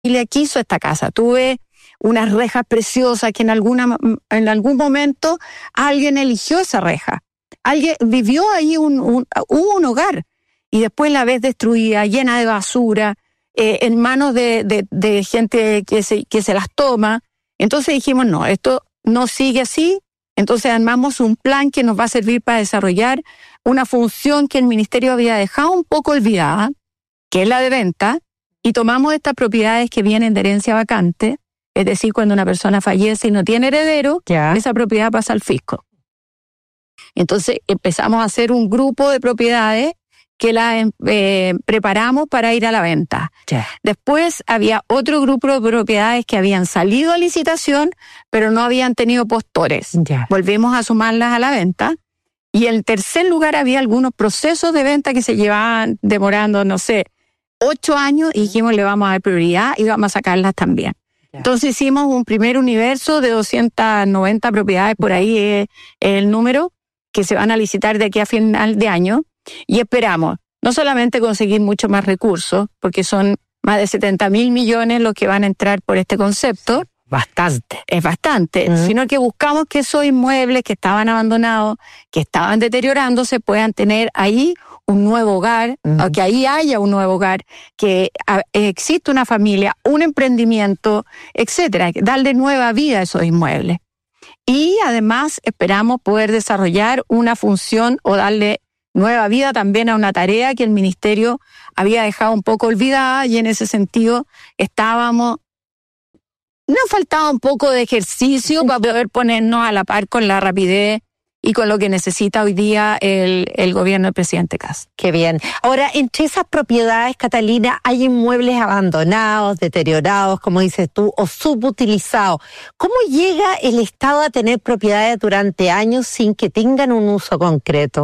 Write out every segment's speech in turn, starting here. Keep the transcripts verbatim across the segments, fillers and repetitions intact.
familia quiso esta casa. Tuve unas rejas preciosas que en, alguna, en algún momento alguien eligió esa reja. Alguien vivió ahí, un, un, hubo un hogar, y después la ves destruida, llena de basura, eh, en manos de, de, de gente que se, que se las toma. Entonces dijimos, no, esto no sigue así. Entonces armamos un plan que nos va a servir para desarrollar una función que el ministerio había dejado un poco olvidada, que es la de venta, y tomamos estas propiedades que vienen de herencia vacante, es decir, cuando una persona fallece y no tiene heredero, yeah. esa propiedad pasa al fisco. Entonces empezamos a hacer un grupo de propiedades que las eh, preparamos para ir a la venta. Yeah. Después había otro grupo de propiedades que habían salido a licitación, pero no habían tenido postores. Yeah. Volvimos a sumarlas a la venta. Y en tercer lugar había algunos procesos de venta que se llevaban demorando, no sé, ocho años, y dijimos, le vamos a dar prioridad y vamos a sacarlas también. Yeah. Entonces hicimos un primer universo de doscientas noventa propiedades, por ahí es el número, que se van a licitar de aquí a final de año. Y esperamos no solamente conseguir mucho más recursos, porque son más de setenta mil millones los que van a entrar por este concepto. Bastante. Es bastante. Uh-huh. Sino que buscamos que esos inmuebles que estaban abandonados, que estaban deteriorándose, puedan tener ahí un nuevo hogar, uh-huh. o que ahí haya un nuevo hogar, que a, existe una familia, un emprendimiento, etcétera. Darle nueva vida a esos inmuebles. Y además esperamos poder desarrollar una función o darle nueva vida también a una tarea que el ministerio había dejado un poco olvidada, y en ese sentido estábamos, nos faltaba un poco de ejercicio para poder ponernos a la par con la rapidez y con lo que necesita hoy día el, el gobierno del presidente Kast. Qué bien. Ahora, entre esas propiedades, Catalina, hay inmuebles abandonados, deteriorados, como dices tú, o subutilizados. ¿Cómo llega el Estado a tener propiedades durante años sin que tengan un uso concreto?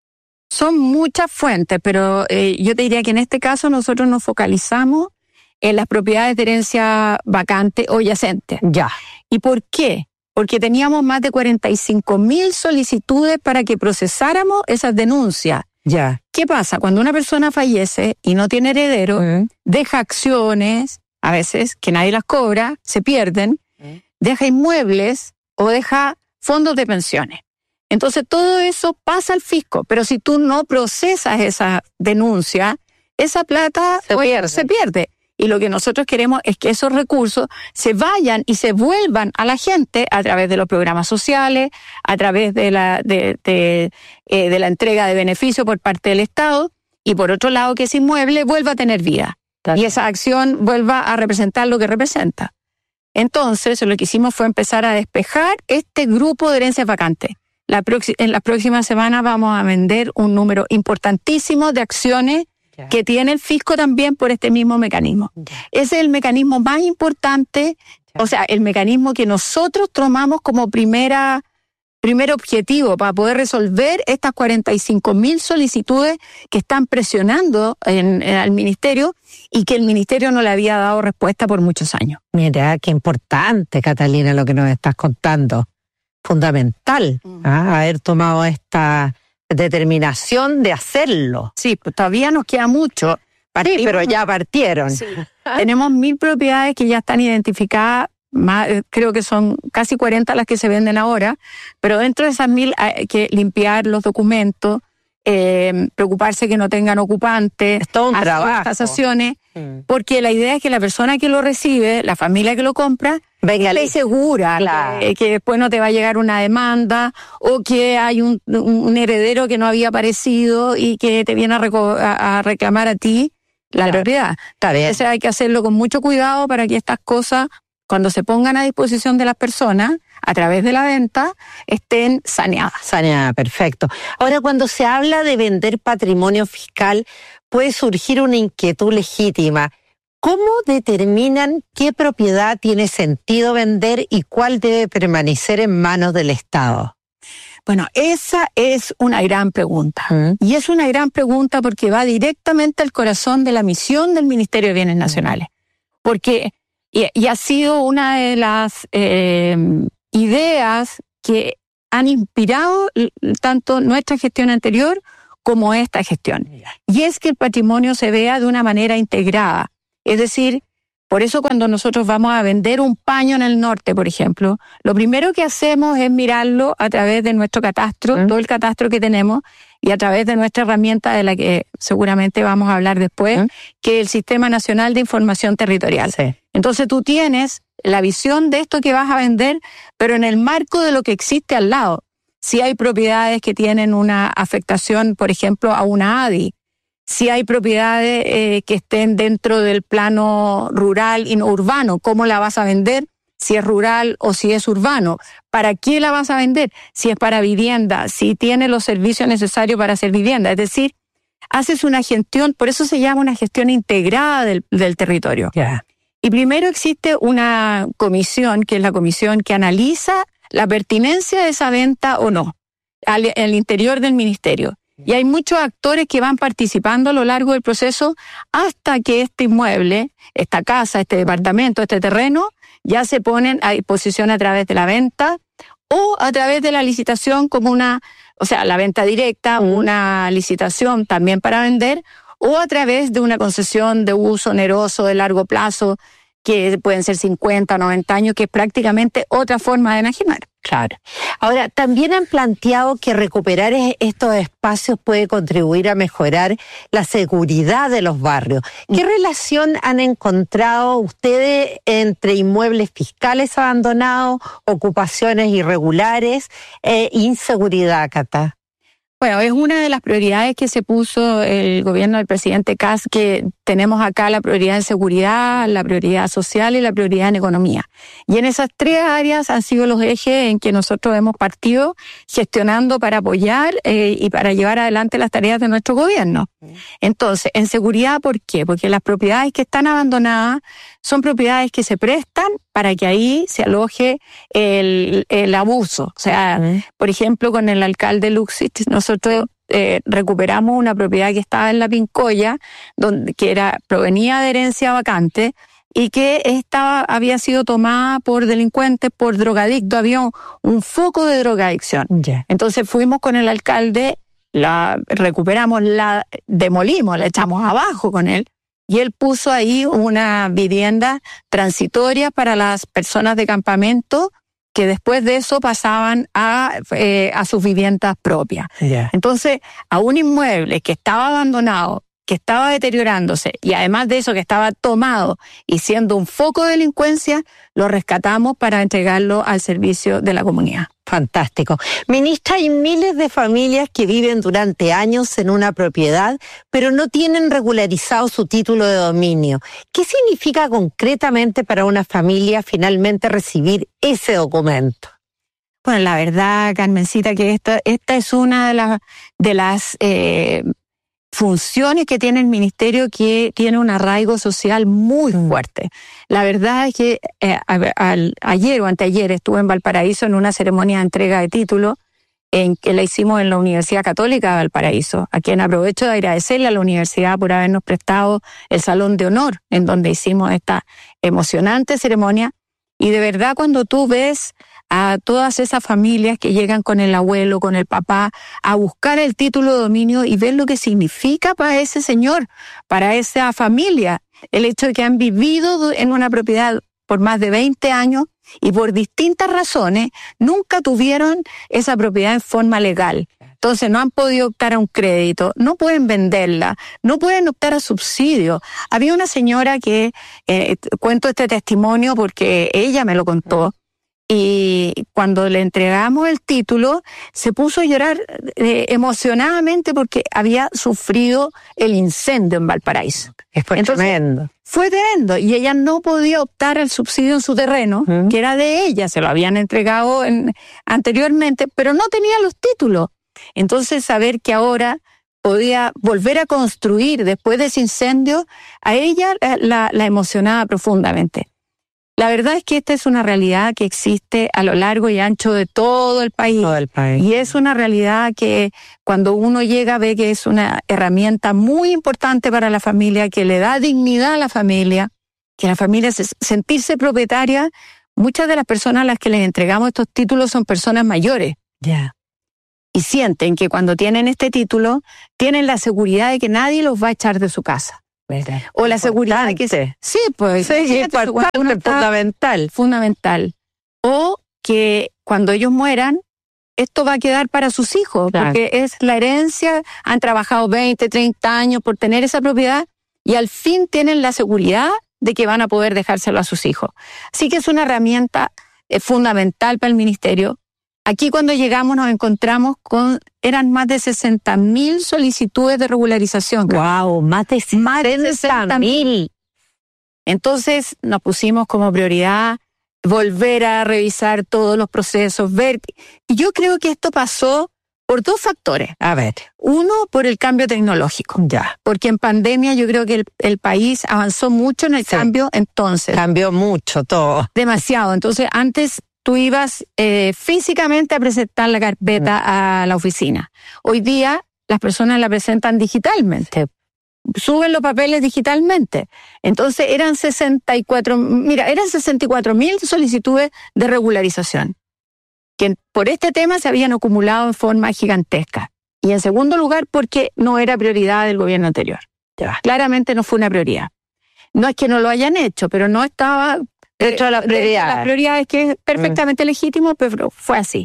Son muchas fuentes, pero eh, yo te diría que en este caso nosotros nos focalizamos en las propiedades de herencia vacante o yacente. Ya. ¿Y por qué? Porque teníamos más de cuarenta y cinco mil solicitudes para que procesáramos esas denuncias. Ya. ¿Qué pasa? Cuando una persona fallece y no tiene heredero, uh-huh. deja acciones, a veces que nadie las cobra, se pierden, uh-huh. deja inmuebles o deja fondos de pensiones. Entonces todo eso pasa al fisco, pero si tú no procesas esa denuncia, esa plata se, pues, pierde. se pierde. Y lo que nosotros queremos es que esos recursos se vayan y se vuelvan a la gente a través de los programas sociales, a través de la, de, de, eh, de la entrega de beneficios por parte del Estado, y por otro lado que ese inmueble vuelva a tener vida. Claro. Y esa acción vuelva a representar lo que representa. Entonces lo que hicimos fue empezar a despejar este grupo de herencias vacantes. La proxi- en las próximas semanas vamos a vender un número importantísimo de acciones yeah. que tiene el fisco también por este mismo mecanismo. Yeah. Ese es el mecanismo más importante, yeah. o sea, el mecanismo que nosotros tomamos como primera, primer objetivo para poder resolver estas cuarenta y cinco mil solicitudes que están presionando en, en, al ministerio y que el ministerio no le había dado respuesta por muchos años. Mira, qué importante, Catalina, lo que nos estás contando. Fundamental, uh-huh. ¿ah? haber tomado esta determinación de hacerlo. Sí, pues todavía nos queda mucho. Partimos, sí, pero ya partieron. Sí. Tenemos mil propiedades que ya están identificadas, más, creo que son casi cuarenta las que se venden ahora, pero dentro de esas mil hay que limpiar los documentos, eh, preocuparse que no tengan ocupantes, es todo un hacer trabajo. tasaciones, mm. porque la idea es que la persona que lo recibe, la familia que lo compra, Venga, esté segura, claro. que, que después no te va a llegar una demanda o que hay un, un heredero que no había aparecido y que te viene a, reco- a, a reclamar a ti la claro. propiedad. Está bien. Entonces hay que hacerlo con mucho cuidado para que estas cosas, cuando se pongan a disposición de las personas, a través de la venta, estén saneadas. Saneadas, perfecto. Ahora, cuando se habla de vender patrimonio fiscal, puede surgir una inquietud legítima. ¿Cómo determinan qué propiedad tiene sentido vender y cuál debe permanecer en manos del Estado? Bueno, esa es una gran pregunta. ¿Mm? Y es una gran pregunta porque va directamente al corazón de la misión del Ministerio de Bienes Nacionales. Porque, y, y ha sido una de las eh, ideas que han inspirado tanto nuestra gestión anterior como esta gestión. Y es que el patrimonio se vea de una manera integrada. Es decir, Por eso cuando nosotros vamos a vender un paño en el norte, por ejemplo, lo primero que hacemos es mirarlo a través de nuestro catastro, ¿Mm? todo el catastro que tenemos, y a través de nuestra herramienta de la que seguramente vamos a hablar después, ¿Mm? que es el Sistema Nacional de Información Territorial. Sí. Entonces tú tienes la visión de esto que vas a vender, pero en el marco de lo que existe al lado. Si hay propiedades que tienen una afectación, por ejemplo, a una A D I, si hay propiedades eh, que estén dentro del plano rural y no urbano, ¿cómo la vas a vender? Si es rural o si es urbano. ¿Para qué la vas a vender? Si es para vivienda, si tiene los servicios necesarios para hacer vivienda. Es decir, haces una gestión, por eso se llama una gestión integrada del, del territorio. Yeah. Y primero existe una comisión, que es la comisión que analiza la pertinencia de esa venta o no, al, al interior del ministerio. Y hay muchos actores que van participando a lo largo del proceso hasta que este inmueble, esta casa, este departamento, este terreno, ya se ponen a disposición a través de la venta o a través de la licitación como una, o sea, la venta directa, una licitación también para vender, o a través de una concesión de uso oneroso de largo plazo, que pueden ser cincuenta, noventa años, que es prácticamente otra forma de enajenar. Claro. Ahora, también han planteado que recuperar estos espacios puede contribuir a mejorar la seguridad de los barrios. ¿Qué relación han encontrado ustedes entre inmuebles fiscales abandonados, ocupaciones irregulares e inseguridad, Cata? Bueno, es una de las prioridades que se puso el gobierno del presidente Kast, que tenemos acá la prioridad en seguridad, la prioridad social y la prioridad en economía. Y en esas tres áreas han sido los ejes en que nosotros hemos partido gestionando para apoyar eh, y para llevar adelante las tareas de nuestro gobierno. Entonces, en seguridad, ¿por qué? Porque las propiedades que están abandonadas son propiedades que se prestan para que ahí se aloje el, el abuso. O sea, uh-huh. por ejemplo, con el alcalde Luxich, nosotros eh, recuperamos una propiedad que estaba en La Pincoya, donde, que era provenía de herencia vacante y que estaba, había sido tomada por delincuentes, por drogadictos. Había un, un foco de drogadicción. Yeah. Entonces fuimos con el alcalde, la recuperamos, la demolimos, la echamos abajo con él. Y él puso ahí una vivienda transitoria para las personas de campamento que después de eso pasaban a, eh, a sus viviendas propias. Yeah. Entonces, a un inmueble que estaba abandonado, que estaba deteriorándose y además de eso que estaba tomado y siendo un foco de delincuencia, lo rescatamos para entregarlo al servicio de la comunidad. Fantástico. Ministra, hay miles de familias que viven durante años en una propiedad, pero no tienen regularizado su título de dominio. ¿Qué significa concretamente para una familia finalmente recibir ese documento? Bueno, la verdad, Carmencita, que esta, esta es una de las, de las eh, funciones que tiene el ministerio, que tiene un arraigo social muy fuerte. La verdad es que eh, a, a, ayer o anteayer estuve en Valparaíso en una ceremonia de entrega de título en que la hicimos en la Universidad Católica de Valparaíso, a quien aprovecho de agradecerle a la universidad por habernos prestado el Salón de Honor en donde hicimos esta emocionante ceremonia. Y de verdad, cuando tú ves a todas esas familias que llegan con el abuelo, con el papá, a buscar el título de dominio y ver lo que significa para ese señor, para esa familia, el hecho de que han vivido en una propiedad por más de veinte años y por distintas razones nunca tuvieron esa propiedad en forma legal. Entonces no han podido optar a un crédito, no pueden venderla, no pueden optar a subsidios. Había una señora que, eh, cuento este testimonio porque ella me lo contó, y cuando le entregamos el título se puso a llorar eh, emocionadamente porque había sufrido el incendio en Valparaíso. Fue Entonces, tremendo. Fue tremendo y ella no podía optar al subsidio en su terreno, ¿Mm? que era de ella, se lo habían entregado en, anteriormente, pero no tenía los títulos. Entonces saber que ahora podía volver a construir después de ese incendio, a ella la, la emocionaba profundamente. La verdad es que esta es una realidad que existe a lo largo y ancho de todo el país. Todo el país. Y es una realidad que cuando uno llega ve que es una herramienta muy importante para la familia, que le da dignidad a la familia, que la familia se, sentirse propietaria. Muchas de las personas a las que les entregamos estos títulos son personas mayores. Ya. Yeah. Y sienten que cuando tienen este título, tienen la seguridad de que nadie los va a echar de su casa. ¿verdad? O la seguridad que se, sí, pues sí, es fundamental, fundamental. O que cuando ellos mueran, esto va a quedar para sus hijos, claro, porque es la herencia, han trabajado veinte, treinta años por tener esa propiedad y al fin tienen la seguridad de que van a poder dejárselo a sus hijos. Así que es una herramienta eh, fundamental para el ministerio. Aquí cuando llegamos nos encontramos con, eran más de sesenta mil solicitudes de regularización. ¡Wow! Más de sesenta mil. Entonces nos pusimos como prioridad volver a revisar todos los procesos, ver. Y yo creo que esto pasó por dos factores. A ver. Uno, por el cambio tecnológico. Ya. Porque en pandemia yo creo que el, el país avanzó mucho en el sí. cambio entonces. Cambió mucho todo. Demasiado. Entonces antes tú ibas eh, físicamente a presentar la carpeta mm. a la oficina. Hoy día las personas la presentan digitalmente. Suben los papeles digitalmente. Entonces eran sesenta y cuatro, mira, eran sesenta y cuatro mil solicitudes de regularización que por este tema se habían acumulado en forma gigantesca. Y en segundo lugar, porque no era prioridad del gobierno anterior. Ya. Claramente no fue una prioridad. No es que no lo hayan hecho, pero no estaba dentro de las prioridades. Las prioridades, que es perfectamente mm. legítimo, pero fue así.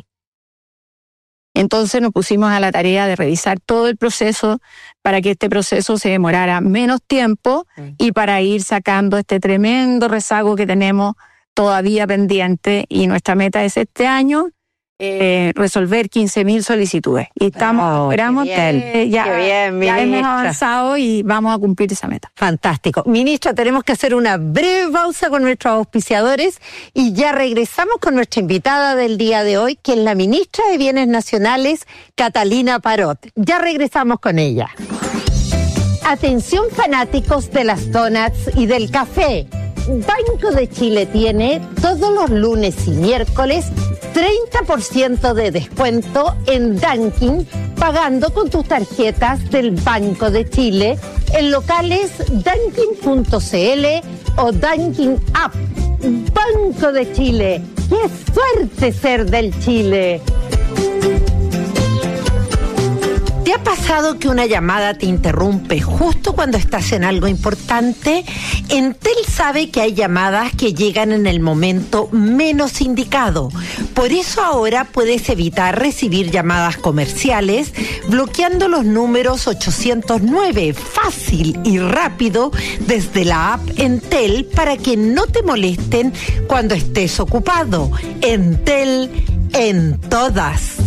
Entonces nos pusimos a la tarea de revisar todo el proceso para que este proceso se demorara menos tiempo mm. y para ir sacando este tremendo rezago que tenemos todavía pendiente. Y nuestra meta es este año eh, resolver quince mil solicitudes. Y estamos, oh, esperamos que ya, bien, ya hemos avanzado y vamos a cumplir esa meta. Fantástico. Ministra, tenemos que hacer una breve pausa con nuestros auspiciadores y ya regresamos con nuestra invitada del día de hoy, que es la ministra de Bienes Nacionales, Catalina Parot. Ya regresamos con ella. Atención fanáticos de las donuts y del café. Banco de Chile tiene todos los lunes y miércoles treinta por ciento de descuento en Dunkin' pagando con tus tarjetas del Banco de Chile en locales dunkin punto c l o Dunkin' App. Banco de Chile, ¡qué suerte ser del Chile! ¿Te ha pasado que una llamada te interrumpe justo cuando estás en algo importante? Entel sabe que hay llamadas que llegan en el momento menos indicado. Por eso ahora puedes evitar recibir llamadas comerciales bloqueando los números ochocientos nueve, fácil y rápido desde la app Entel para que no te molesten cuando estés ocupado. Entel en todas.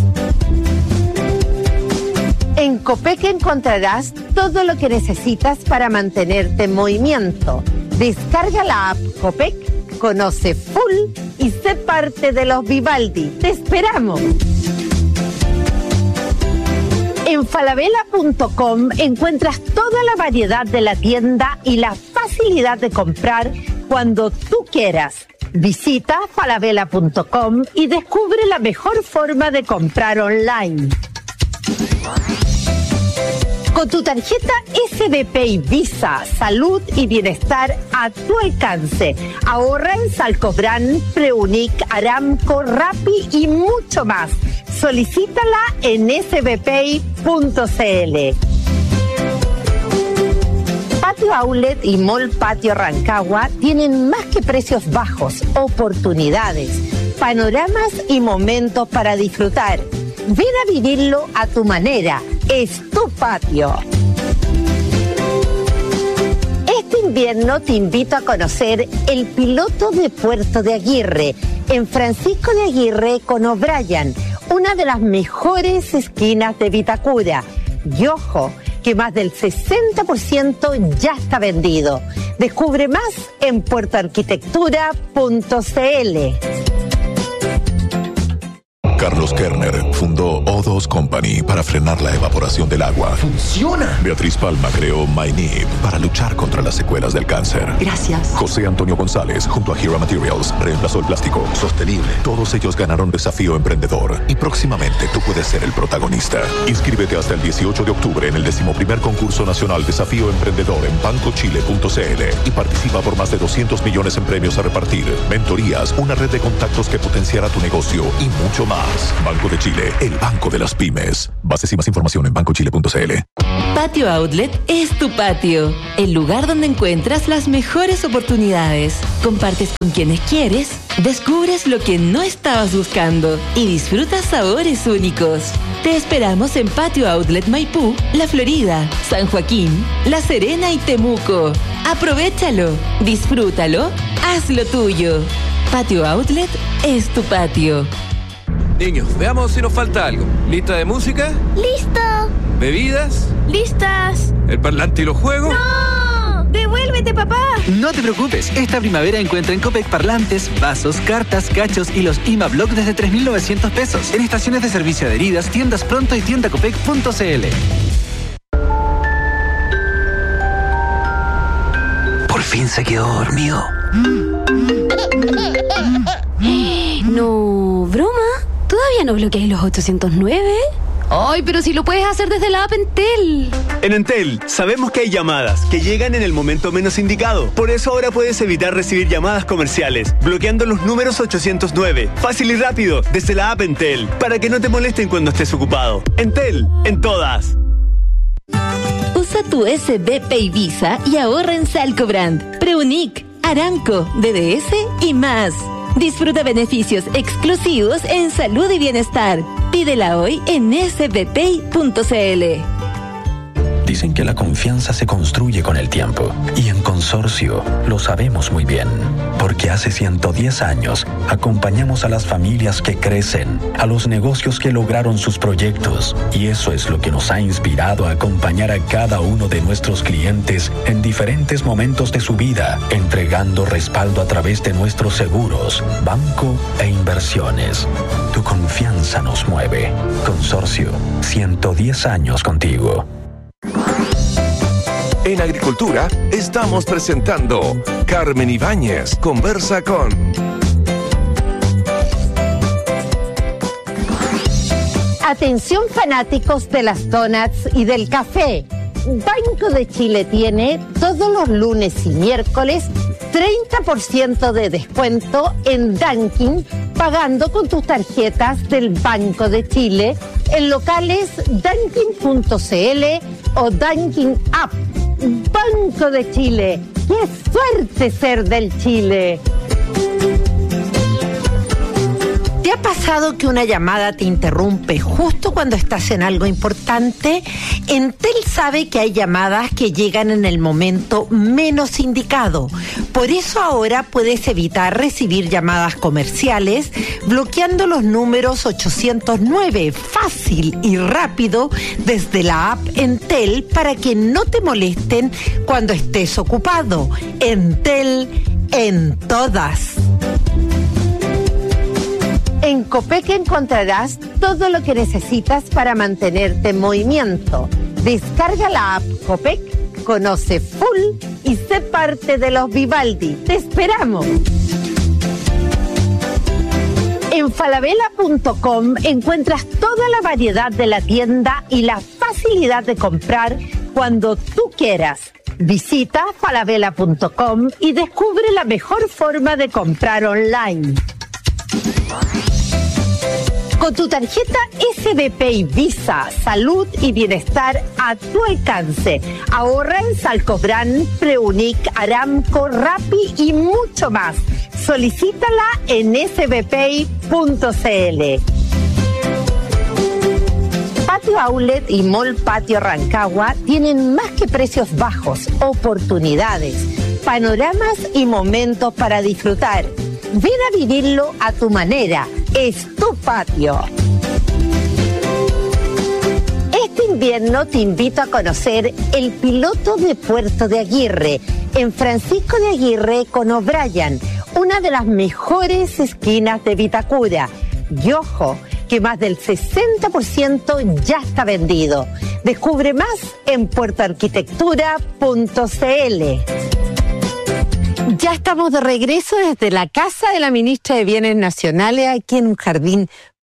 En Copec encontrarás todo lo que necesitas para mantenerte en movimiento. Descarga la app Copec, conoce full y sé parte de los Vivaldi. ¡Te esperamos! En falabella punto com encuentras toda la variedad de la tienda y la facilidad de comprar cuando tú quieras. Visita falabella punto com y descubre la mejor forma de comprar online. Con tu tarjeta S B P y Visa, salud y bienestar a tu alcance. Ahorra en Salcobran, Preunic, Aramco, Rappi y mucho más. Solicítala en s b p i punto c l. Patio Outlet y Mall Patio Rancagua tienen más que precios bajos, oportunidades, panoramas y momentos para disfrutar. Ven a vivirlo a tu manera. Es tu patio. Este invierno te invito a conocer el piloto de Puerto de Aguirre, en Francisco de Aguirre con O'Brien, una de las mejores esquinas de Vitacura. Y ojo, que más del sesenta por ciento ya está vendido. Descubre más en puerto arquitectura punto c l. Carlos Kerner fundó O dos Company para frenar la evaporación del agua. ¡Funciona! Beatriz Palma creó MyNeed para luchar contra las secuelas del cáncer. Gracias. José Antonio González, junto a Hera Materials, reemplazó el plástico. Sostenible. Todos ellos ganaron Desafío Emprendedor y próximamente tú puedes ser el protagonista. Inscríbete hasta el dieciocho de octubre en el decimoprimer concurso nacional Desafío Emprendedor en banco chile punto c l y participa por más de doscientos millones en premios a repartir, mentorías, una red de contactos que potenciará tu negocio y mucho más. Banco de Chile, el banco de las pymes. Bases y más información en banco chile punto c l. Patio Outlet es tu patio, el lugar donde encuentras las mejores oportunidades. Compartes con quienes quieres, descubres lo que no estabas buscando y disfrutas sabores únicos. Te esperamos en Patio Outlet Maipú, La Florida, San Joaquín, La Serena y Temuco. Aprovéchalo, disfrútalo, hazlo tuyo. Patio Outlet es tu patio. Niños, veamos si nos falta algo. ¿Lista de música? ¡Listo! ¿Bebidas? ¡Listas! ¿El parlante y los juegos? ¡No! ¡Devuélvete, papá! No te preocupes, esta primavera encuentra en Copec parlantes, vasos, cartas, cachos y los I M A Block desde tres mil novecientos pesos. En estaciones de servicio adheridas, tiendas Pronto y tienda copec punto cl. Por fin se quedó dormido. No, ¿broma? ¿Todavía no bloqueáis los ochocientos nueve? Ay, pero si lo puedes hacer desde la app Entel. En Entel sabemos que hay llamadas que llegan en el momento menos indicado. Por eso ahora puedes evitar recibir llamadas comerciales, bloqueando los números ochocientos nueve. Fácil y rápido, desde la app Entel, para que no te molesten cuando estés ocupado. Entel, en todas. Usa tu S B Pay Visa y ahorra en Salcobrand, Preunic, Aramco, D D S y más. Disfruta beneficios exclusivos en salud y bienestar. Pídela hoy en s b pay punto c l. Dicen que la confianza se construye con el tiempo. Y en Consorcio lo sabemos muy bien. Porque hace ciento diez años acompañamos a las familias que crecen, a los negocios que lograron sus proyectos. Y eso es lo que nos ha inspirado a acompañar a cada uno de nuestros clientes en diferentes momentos de su vida, entregando respaldo a través de nuestros seguros, banco e inversiones. Tu confianza nos mueve. Consorcio, ciento diez años contigo. En Agricultura estamos presentando Carmen Ibáñez conversa con... Atención fanáticos de las donuts y del café. Banco de Chile tiene todos los lunes y miércoles treinta por ciento de descuento en Dunkin' pagando con tus tarjetas del Banco de Chile en locales dunkin punto c l o Dunkin' App. Banco de Chile, qué suerte ser del Chile. ¿Te ha pasado que una llamada te interrumpe justo cuando estás en algo importante? Entel sabe que hay llamadas que llegan en el momento menos indicado. Por eso ahora puedes evitar recibir llamadas comerciales bloqueando los números ochocientos nueve, fácil y rápido desde la app Entel para que no te molesten cuando estés ocupado. Entel en todas. En Copec encontrarás todo lo que necesitas para mantenerte en movimiento. Descarga la app Copec, conoce Full y sé parte de los Vivaldi. ¡Te esperamos! En falabella punto com encuentras toda la variedad de la tienda y la facilidad de comprar cuando tú quieras. Visita falabella punto com y descubre la mejor forma de comprar online. Con tu tarjeta S B Pay Visa, salud y bienestar a tu alcance. Ahorra en Salcobrand, Preunic, Aramco, Rappi y mucho más. Solicítala en s b pay punto c l. Patio Outlet y Mall Patio Rancagua tienen más que precios bajos, oportunidades, panoramas y momentos para disfrutar. Ven a vivirlo a tu manera. Es tu patio. Este invierno te invito a conocer el piloto de Puerto de Aguirre, en Francisco de Aguirre con O'Brien, una de las mejores esquinas de Vitacura. Y ojo, que más del sesenta por ciento ya está vendido. Descubre más en puerto arquitectura punto c l. Ya estamos de regreso desde la casa de la ministra de Bienes Nacionales, aquí en un jardín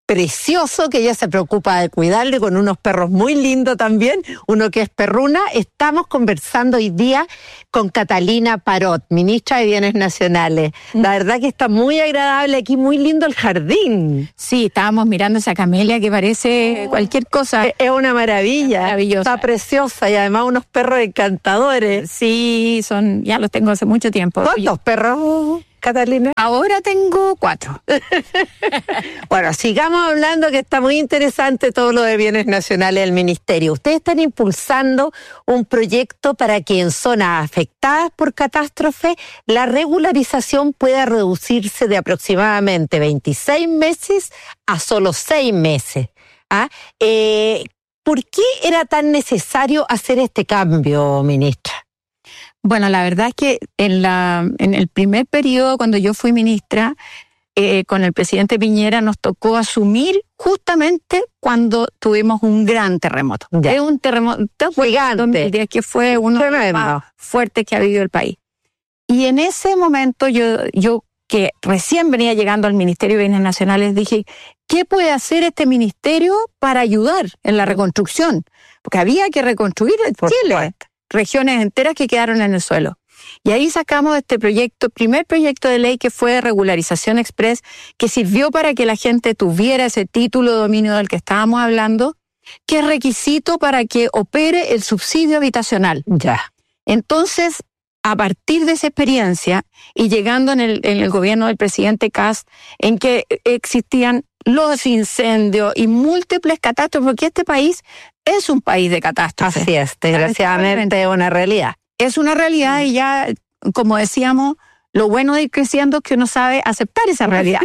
precioso que ella se preocupa de cuidarle, con unos perros muy lindos también, uno que es perruna. Estamos conversando hoy día con Catalina Parot, ministra de Bienes Nacionales. La verdad que está muy agradable aquí, muy lindo el jardín. Sí, estábamos mirando esa camelia que parece cualquier cosa. Es una maravilla, maravillosa. Está preciosa y además unos perros encantadores. Sí, son, ya los tengo hace mucho tiempo. ¿Cuántos perros, Catalina? Ahora tengo cuatro. Bueno, sigamos hablando, que está muy interesante todo lo de bienes nacionales del ministerio. Ustedes están impulsando un proyecto para que en zonas afectadas por catástrofe la regularización pueda reducirse de aproximadamente veintiséis meses a solo seis meses. ¿Ah? Eh, ¿Por qué era tan necesario hacer este cambio, ministra? Bueno, la verdad es que en, la, en el primer periodo, cuando yo fui ministra, eh, con el presidente Piñera, nos tocó asumir justamente cuando tuvimos un gran terremoto. Ya. Es un terremoto gigante, que fue uno de los más fuertes que ha vivido el país. Y en ese momento yo, yo que recién venía llegando al Ministerio de Bienes Nacionales, dije, ¿qué puede hacer este ministerio para ayudar en la reconstrucción? Porque había que reconstruir el Chile. Regiones enteras que quedaron en el suelo. Y ahí sacamos este proyecto, primer proyecto de ley, que fue de regularización express, que sirvió para que la gente tuviera ese título de dominio del que estábamos hablando, que es requisito para que opere el subsidio habitacional. Ya. Entonces, a partir de esa experiencia, y llegando en el, en el gobierno del presidente Kast, en que existían los incendios y múltiples catástrofes, porque este país es un país de catástrofes. Así es, desgraciadamente es una realidad. Es una realidad y ya, como decíamos, lo bueno de ir creciendo es que uno sabe aceptar esa realidad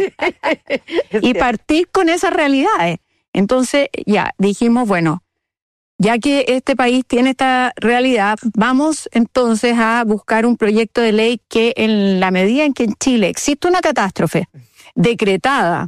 y partir con esas realidades. Entonces ya dijimos, bueno, ya que este país tiene esta realidad, vamos entonces a buscar un proyecto de ley que, en la medida en que en Chile existe una catástrofe decretada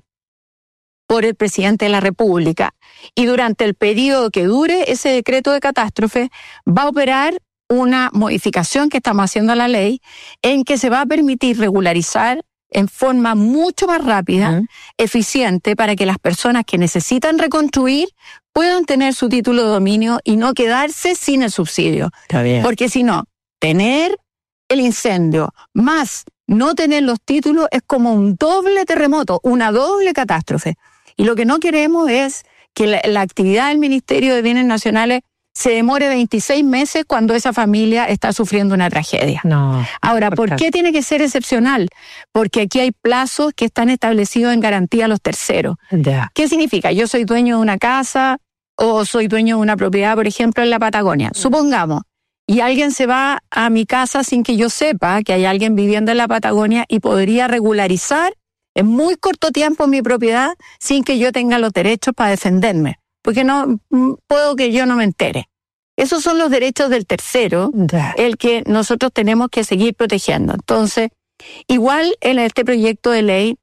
por el presidente de la República, y durante el periodo que dure ese decreto de catástrofe va a operar una modificación que estamos haciendo a la ley, en que se va a permitir regularizar en forma mucho más rápida, uh-huh. eficiente, para que las personas que necesitan reconstruir puedan tener su título de dominio y no quedarse sin el subsidio. Está bien. Porque si no, tener el incendio más no tener los títulos es como un doble terremoto, una doble catástrofe. Y lo que no queremos es que la, la actividad del Ministerio de Bienes Nacionales se demore veintiséis meses cuando esa familia está sufriendo una tragedia. No. Ahora, ¿por qué tiene que ser excepcional? Porque aquí hay plazos que están establecidos en garantía a los terceros. Ya. ¿Qué significa? Yo soy dueño de una casa o soy dueño de una propiedad, por ejemplo, en la Patagonia. Supongamos, y alguien se va a mi casa sin que yo sepa que hay alguien viviendo en la Patagonia y podría regularizar en muy corto tiempo mi propiedad sin que yo tenga los derechos para defenderme. Porque no puedo que yo no me entere. Esos son los derechos del tercero, yeah. el que nosotros tenemos que seguir protegiendo. Entonces, igual en este proyecto de ley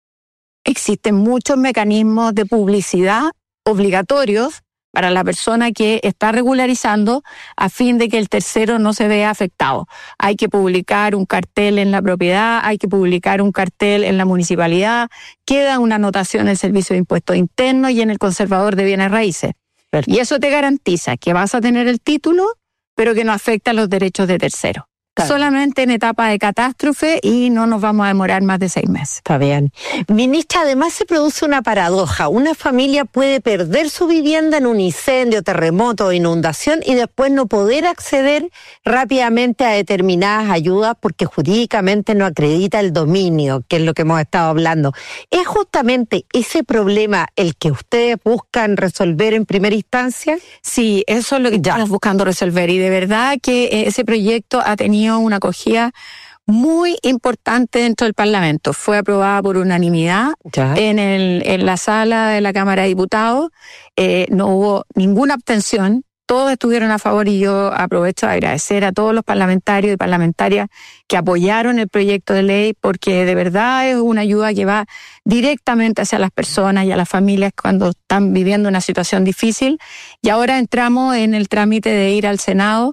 existen muchos mecanismos de publicidad obligatorios para la persona que está regularizando a fin de que el tercero no se vea afectado. Hay que publicar un cartel en la propiedad, hay que publicar un cartel en la municipalidad, queda una anotación en el Servicio de Impuestos Internos y en el Conservador de Bienes Raíces. Perfecto. Y eso te garantiza que vas a tener el título, pero que no afecta los derechos de terceros. Claro. Solamente en etapa de catástrofe y no nos vamos a demorar más de seis meses. Está bien. Ministra, además se produce una paradoja. Una familia puede perder su vivienda en un incendio, terremoto o inundación y después no poder acceder rápidamente a determinadas ayudas porque jurídicamente no acredita el dominio, que es lo que hemos estado hablando. ¿Es justamente ese problema el que ustedes buscan resolver en primera instancia? Sí, eso es lo que ya. estamos buscando resolver y de verdad que ese proyecto ha tenido una acogida muy importante dentro del Parlamento. Fue aprobada por unanimidad en, el, en la sala de la Cámara de Diputados. Eh, no hubo ninguna abstención. Todos estuvieron a favor y yo aprovecho de agradecer a todos los parlamentarios y parlamentarias que apoyaron el proyecto de ley porque de verdad es una ayuda que va directamente hacia las personas y a las familias cuando están viviendo una situación difícil. Y ahora entramos en el trámite de ir al Senado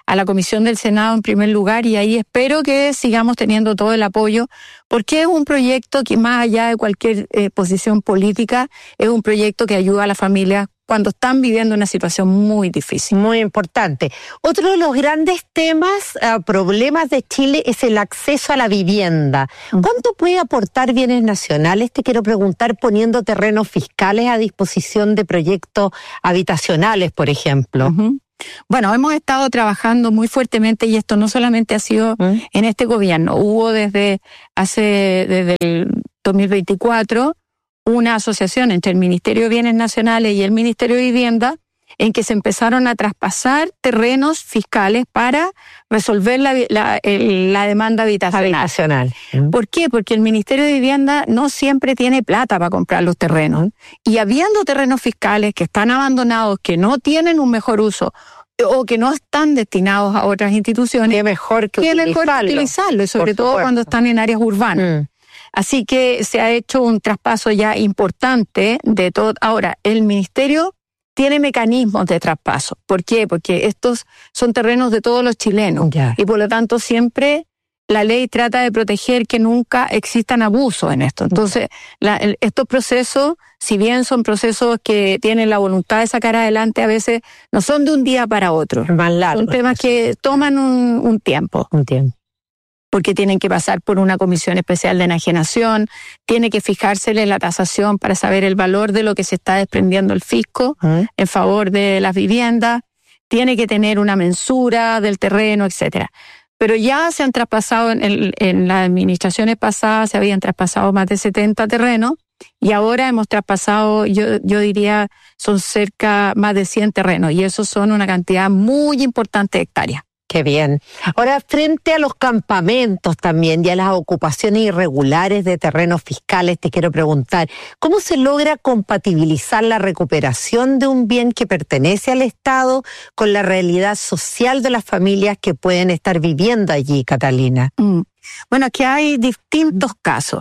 a la Comisión del Senado en primer lugar, y ahí espero que sigamos teniendo todo el apoyo, porque es un proyecto que más allá de cualquier eh, posición política, es un proyecto que ayuda a las familias cuando están viviendo una situación muy difícil. Muy importante. Otro de los grandes temas, uh, problemas de Chile es el acceso a la vivienda. ¿Cuánto puede aportar bienes nacionales? Te quiero preguntar, poniendo terrenos fiscales a disposición de proyectos habitacionales, por ejemplo. Uh-huh. Bueno, hemos estado trabajando muy fuertemente, y esto no solamente ha sido ¿Mm? en este gobierno. Hubo desde hace, desde el dos mil veinticuatro, una asociación entre el Ministerio de Bienes Nacionales y el Ministerio de Vivienda, en que se empezaron a traspasar terrenos fiscales para resolver la, la, la demanda habitacional. habitacional. ¿Por qué? Porque el Ministerio de Vivienda no siempre tiene plata para comprar los terrenos. Y habiendo terrenos fiscales que están abandonados, que no tienen un mejor uso, o que no están destinados a otras instituciones, qué mejor que qué utilizarlo. mejor que utilizarlo, y sobre todo cuando están en áreas urbanas. Mm. Así que se ha hecho un traspaso ya importante de todo. Ahora, el Ministerio tiene mecanismos de traspaso. ¿Por qué? Porque estos son terrenos de todos los chilenos. Ya. Y por lo tanto siempre la ley trata de proteger que nunca existan abusos en esto. Entonces, la, el, estos procesos, si bien son procesos que tienen la voluntad de sacar adelante, a veces no son de un día para otro. Más largo. Son temas que toman un, un tiempo. Un tiempo. Porque tienen que pasar por una comisión especial de enajenación, tiene que fijársele la tasación para saber el valor de lo que se está desprendiendo el fisco ¿Mm? en favor de las viviendas, tiene que tener una mensura del terreno, etcétera. Pero ya se han traspasado, en, el, en las administraciones pasadas se habían traspasado más de setenta terrenos, y ahora hemos traspasado, yo, yo diría, son cerca más de cien terrenos, y esos son una cantidad muy importante de hectáreas. Qué bien. Ahora, frente a los campamentos también y a las ocupaciones irregulares de terrenos fiscales, te quiero preguntar, ¿cómo se logra compatibilizar la recuperación de un bien que pertenece al Estado con la realidad social de las familias que pueden estar viviendo allí, Catalina? Mm. Bueno, aquí hay distintos casos.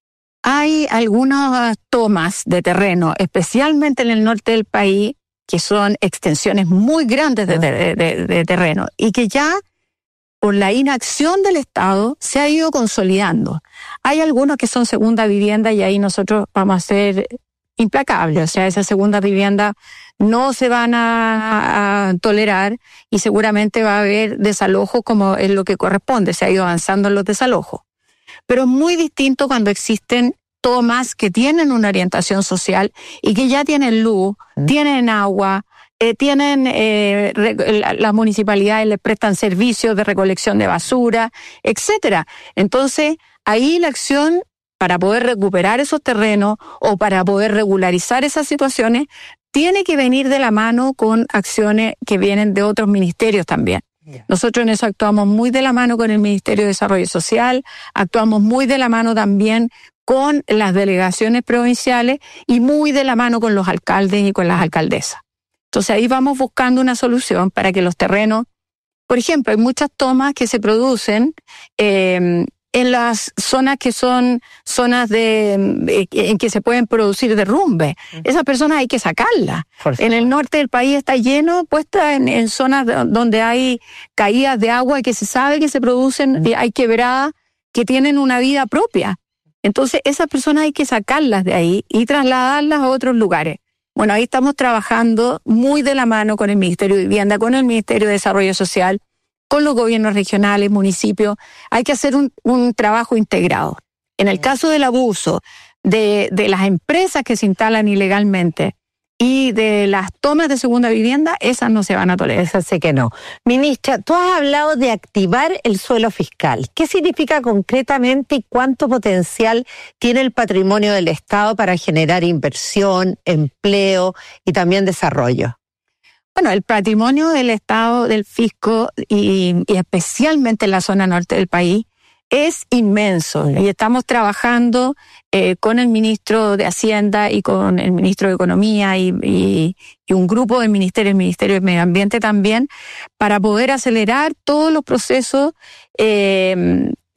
Hay algunas tomas de terreno, especialmente en el norte del país, que son extensiones muy grandes de, de, de, de terreno, y que ya por la inacción del Estado se ha ido consolidando. Hay algunos que son segunda vivienda, y ahí nosotros vamos a ser implacables. O sea, esas segundas viviendas no se van a, a tolerar, y seguramente va a haber desalojos como es lo que corresponde. Se ha ido avanzando en los desalojos. Pero es muy distinto cuando existen tomas que tienen una orientación social y que ya tienen luz, ¿Mm? tienen agua, eh, tienen eh, re, las municipalidades les prestan servicios de recolección de basura, etcétera. Entonces, ahí la acción para poder recuperar esos terrenos o para poder regularizar esas situaciones tiene que venir de la mano con acciones que vienen de otros ministerios también. Yeah. Nosotros en eso actuamos muy de la mano con el Ministerio de Desarrollo Social, actuamos muy de la mano también con las delegaciones provinciales y muy de la mano con los alcaldes y con las alcaldesas. Entonces ahí vamos buscando una solución para que los terrenos, por ejemplo, hay muchas tomas que se producen eh, en las zonas que son zonas de, de en que se pueden producir derrumbes. Uh-huh. Esas personas hay que sacarlas. En el norte del país está lleno, puesta en, en zonas donde hay caídas de agua y que se sabe que se producen, uh-huh. hay quebradas que tienen una vida propia. Entonces, esas personas hay que sacarlas de ahí y trasladarlas a otros lugares. Bueno, ahí estamos trabajando muy de la mano con el Ministerio de Vivienda, con el Ministerio de Desarrollo Social, con los gobiernos regionales, municipios. Hay que hacer un, un trabajo integrado. En el caso del abuso de, de las empresas que se instalan ilegalmente y de las tomas de segunda vivienda, esas no se van a tolerar. Esas sé que no. Ministra, tú has hablado de activar el suelo fiscal. ¿Qué significa concretamente y cuánto potencial tiene el patrimonio del Estado para generar inversión, empleo y también desarrollo? Bueno, el patrimonio del Estado, del fisco y, y especialmente en la zona norte del país es inmenso, y estamos trabajando eh, con el ministro de Hacienda y con el ministro de Economía y, y, y un grupo del ministerio, el Ministerio de Medio Ambiente también, para poder acelerar todos los procesos eh,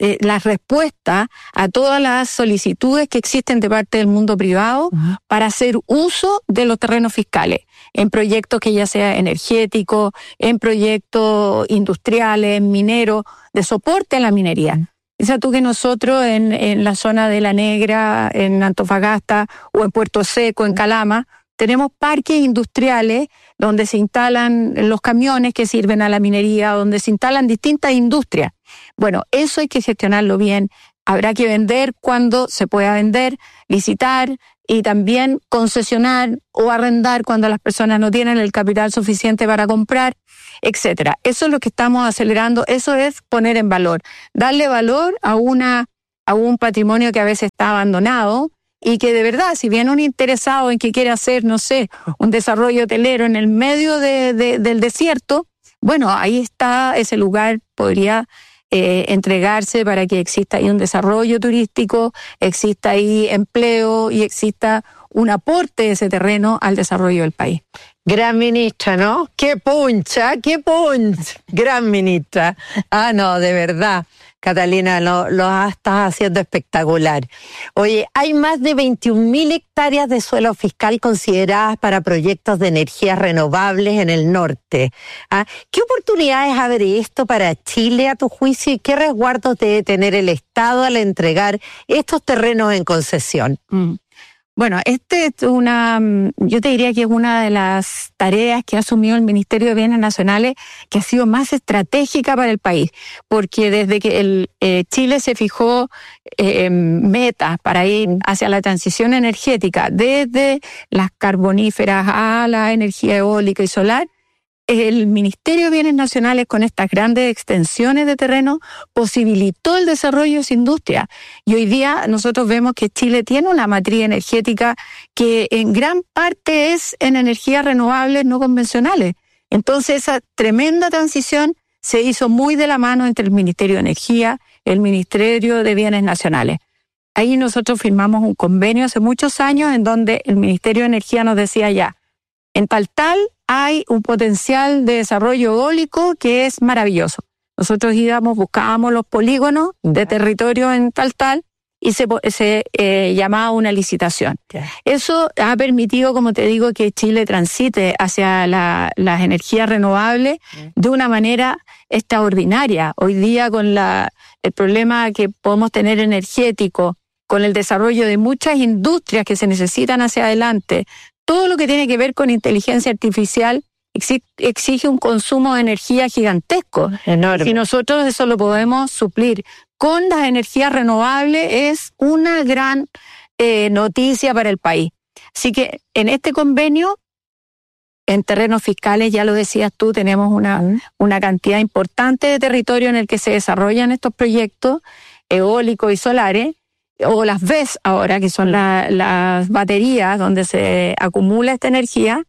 eh, las respuestas a todas las solicitudes que existen de parte del mundo privado uh-huh. para hacer uso de los terrenos fiscales en proyectos que ya sea energéticos, en proyectos industriales, mineros, de soporte a la minería. Uh-huh. Piensa tú que nosotros en, en la zona de La Negra, en Antofagasta o en Puerto Seco, en Calama, tenemos parques industriales donde se instalan los camiones que sirven a la minería, donde se instalan distintas industrias. Bueno, eso hay que gestionarlo bien. Habrá que vender cuando se pueda vender, licitar y también concesionar o arrendar cuando las personas no tienen el capital suficiente para comprar, etcétera. Eso es lo que estamos acelerando, eso es poner en valor, darle valor a una a un patrimonio que a veces está abandonado y que de verdad, si viene un interesado en que quiere hacer, no sé, un desarrollo hotelero en el medio de, de, del desierto, bueno, ahí está ese lugar, podría eh, entregarse para que exista ahí un desarrollo turístico, exista ahí empleo y exista un aporte de ese terreno al desarrollo del país. Gran ministra, ¿no? ¡Qué puncha! ¡Qué punch! Gran ministra. Ah, no, de verdad. Catalina, lo, lo estás haciendo espectacular. Oye, hay más de veintiún mil hectáreas de suelo fiscal consideradas para proyectos de energías renovables en el norte. ¿Ah? ¿Qué oportunidades abre esto para Chile, a tu juicio, y qué resguardos debe tener el Estado al entregar estos terrenos en concesión? Mm. Bueno, este es una, yo te diría que es una de las tareas que ha asumido el Ministerio de Bienes Nacionales que ha sido más estratégica para el país, porque desde que el, eh, Chile se fijó eh, metas para ir hacia la transición energética, desde las carboníferas a la energía eólica y solar, el Ministerio de Bienes Nacionales, con estas grandes extensiones de terreno, posibilitó el desarrollo de esa industria. Y hoy día nosotros vemos que Chile tiene una matriz energética que en gran parte es en energías renovables no convencionales. Entonces esa tremenda transición se hizo muy de la mano entre el Ministerio de Energía y el Ministerio de Bienes Nacionales. Ahí nosotros firmamos un convenio hace muchos años en donde el Ministerio de Energía nos decía ya, en tal tal hay un potencial de desarrollo eólico que es maravilloso. Nosotros íbamos, buscábamos los polígonos de territorio en tal tal y se, se eh, llamaba una licitación. Eso ha permitido, como te digo, que Chile transite hacia la, las energías renovables de una manera extraordinaria. Hoy día con la, el problema que podemos tener energético, con el desarrollo de muchas industrias que se necesitan hacia adelante, todo lo que tiene que ver con inteligencia artificial exige un consumo de energía gigantesco. Enorme. Si nosotros eso lo podemos suplir con las energías renovables, es una gran eh, noticia para el país. Así que en este convenio, en terrenos fiscales, ya lo decías tú, tenemos una, una cantidad importante de territorio en el que se desarrollan estos proyectos eólicos y solares, o las V E S ahora, que son la, las baterías donde se acumula esta energía,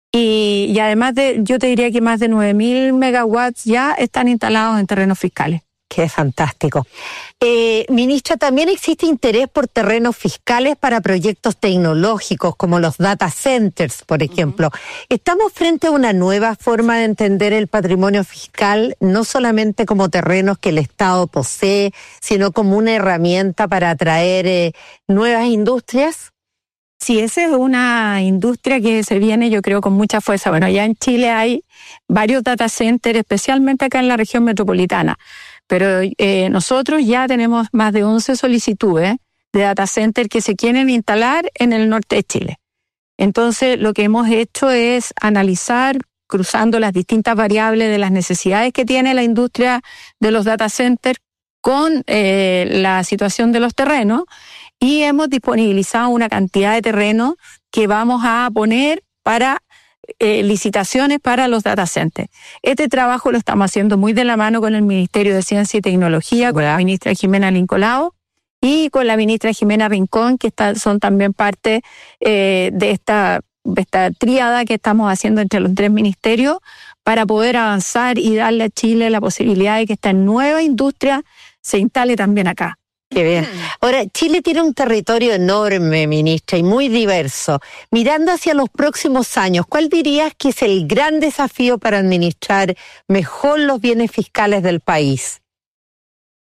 y, y además de, yo te diría que más de nueve mil megawatts ya están instalados en terrenos fiscales. Qué fantástico. Eh, ministra, también existe interés por terrenos fiscales para proyectos tecnológicos como los data centers, por ejemplo. Uh-huh. ¿Estamos frente a una nueva forma de entender el patrimonio fiscal, no solamente como terrenos que el Estado posee, sino como una herramienta para atraer eh, nuevas industrias? Sí, esa es una industria que se viene, yo creo, con mucha fuerza. Bueno, ya en Chile hay varios data centers, especialmente acá en la región metropolitana. Pero eh, nosotros ya tenemos más de once solicitudes de data center que se quieren instalar en el norte de Chile. Entonces, lo que hemos hecho es analizar, cruzando las distintas variables de las necesidades que tiene la industria de los data centers con eh, la situación de los terrenos, y hemos disponibilizado una cantidad de terrenos que vamos a poner para Eh, licitaciones para los data centers. Este trabajo lo estamos haciendo muy de la mano con el Ministerio de Ciencia y Tecnología, con la ministra Jimena Lincolao y con la ministra Jimena Rincón, que está, son también parte eh, de esta, de esta tríada que estamos haciendo entre los tres ministerios para poder avanzar y darle a Chile la posibilidad de que esta nueva industria se instale también acá. Qué bien. Ahora, Chile tiene un territorio enorme, ministra, y muy diverso. Mirando hacia los próximos años, ¿cuál dirías que es el gran desafío para administrar mejor los bienes fiscales del país?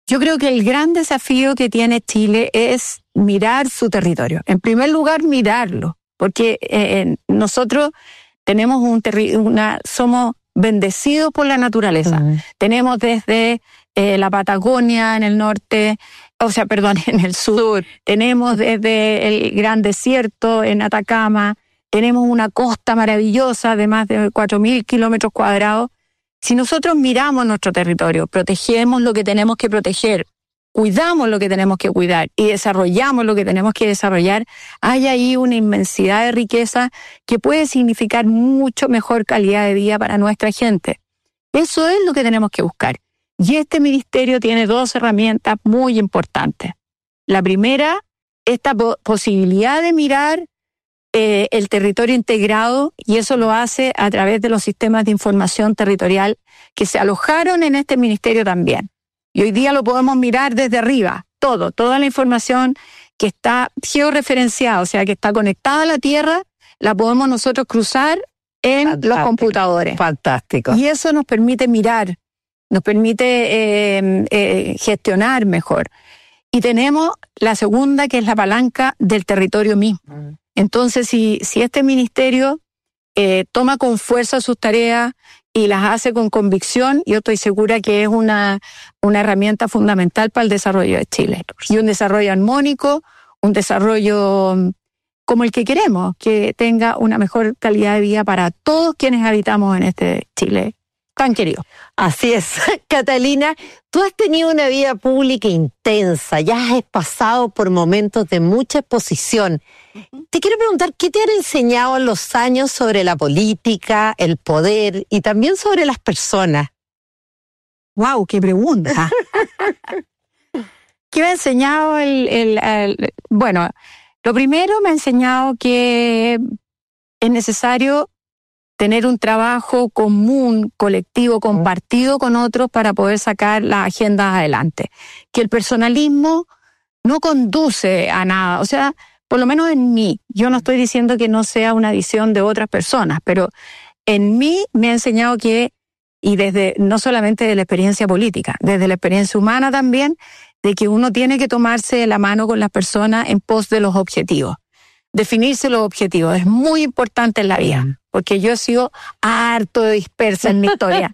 Yo creo que el gran desafío que tiene Chile es mirar su territorio. En primer lugar, mirarlo, porque eh, nosotros tenemos un terri- una, somos bendecidos por la naturaleza. Uh-huh. Tenemos desde eh, la Patagonia en el norte, o sea, perdón, en el sur. Tenemos desde el gran desierto en Atacama. Tenemos una costa maravillosa de más de cuatro mil kilómetros cuadrados. Si nosotros miramos nuestro territorio, protegemos lo que tenemos que proteger, cuidamos lo que tenemos que cuidar y desarrollamos lo que tenemos que desarrollar, hay ahí una inmensidad de riqueza que puede significar mucho mejor calidad de vida para nuestra gente. Eso es lo que tenemos que buscar. Y este ministerio tiene dos herramientas muy importantes. La primera, esta po- posibilidad de mirar Eh, el territorio integrado, y eso lo hace a través de los sistemas de información territorial que se alojaron en este ministerio también. Y hoy día lo podemos mirar desde arriba, todo, toda la información que está georreferenciada, o sea, que está conectada a la Tierra, la podemos nosotros cruzar en Fantástico. Los computadores. Fantástico. Y eso nos permite mirar, nos permite eh, eh, gestionar mejor. Y tenemos la segunda, que es la palanca del territorio mismo. Mm. Entonces, si, si este ministerio eh, toma con fuerza sus tareas y las hace con convicción, yo estoy segura que es una, una herramienta fundamental para el desarrollo de Chile. Y un desarrollo armónico, un desarrollo como el que queremos, que tenga una mejor calidad de vida para todos quienes habitamos en este Chile tan querido. Así es. Catalina, tú has tenido una vida pública intensa, ya has pasado por momentos de mucha exposición. Uh-huh. Te quiero preguntar, ¿qué te han enseñado en los años sobre la política, el poder y también sobre las personas? ¡Wow! ¡Qué pregunta! ¿Qué me ha enseñado el, el, el... Bueno, lo primero me ha enseñado que es necesario tener un trabajo común, colectivo, compartido con otros para poder sacar las agendas adelante. Que el personalismo no conduce a nada, o sea, por lo menos en mí, yo no estoy diciendo que no sea una visión de otras personas, pero en mí me ha enseñado que, y desde no solamente de la experiencia política, desde la experiencia humana también, de que uno tiene que tomarse la mano con las personas en pos de los objetivos. Definirse los objetivos es muy importante en la vida, porque yo he sido harto de dispersa en mi historia.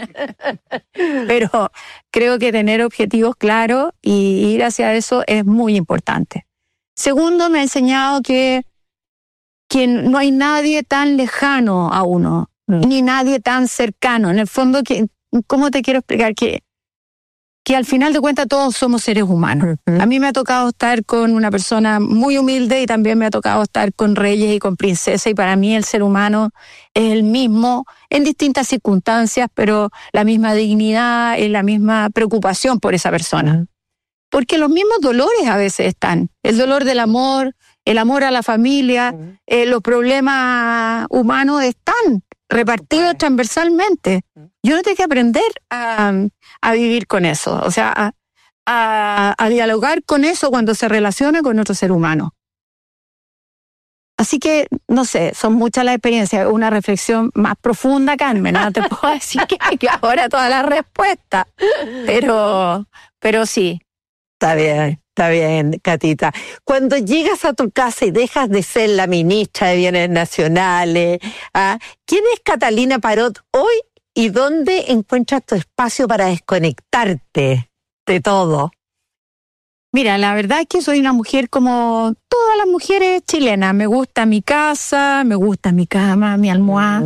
Pero creo que tener objetivos claros y ir hacia eso es muy importante. Segundo, me ha enseñado que, que no hay nadie tan lejano a uno, mm. ni nadie tan cercano. En el fondo, que, ¿cómo te quiero explicar? Que que al final de cuentas todos somos seres humanos. Uh-huh. A mí me ha tocado estar con una persona muy humilde y también me ha tocado estar con reyes y con princesas, y para mí el ser humano es el mismo en distintas circunstancias, pero la misma dignidad y la misma preocupación por esa persona. Uh-huh. Porque los mismos dolores a veces están. El dolor del amor, el amor a la familia, uh-huh. eh, los problemas humanos están repartidos okay. transversalmente. Yo no tengo que aprender a, a vivir con eso, o sea, a, a, a dialogar con eso cuando se relaciona con otro ser humano. Así que, no sé, son muchas las experiencias, una reflexión más profunda, Carmen, no te puedo decir que, que ahora todas las respuestas, pero, pero sí. Está bien. Está bien, Catita. Cuando llegas a tu casa y dejas de ser la ministra de Bienes Nacionales, ¿ah? ¿Quién es Catalina Parot hoy y dónde encuentras tu espacio para desconectarte de todo? Mira, la verdad es que soy una mujer como todas las mujeres chilenas. Me gusta mi casa, me gusta mi cama, mi almohada.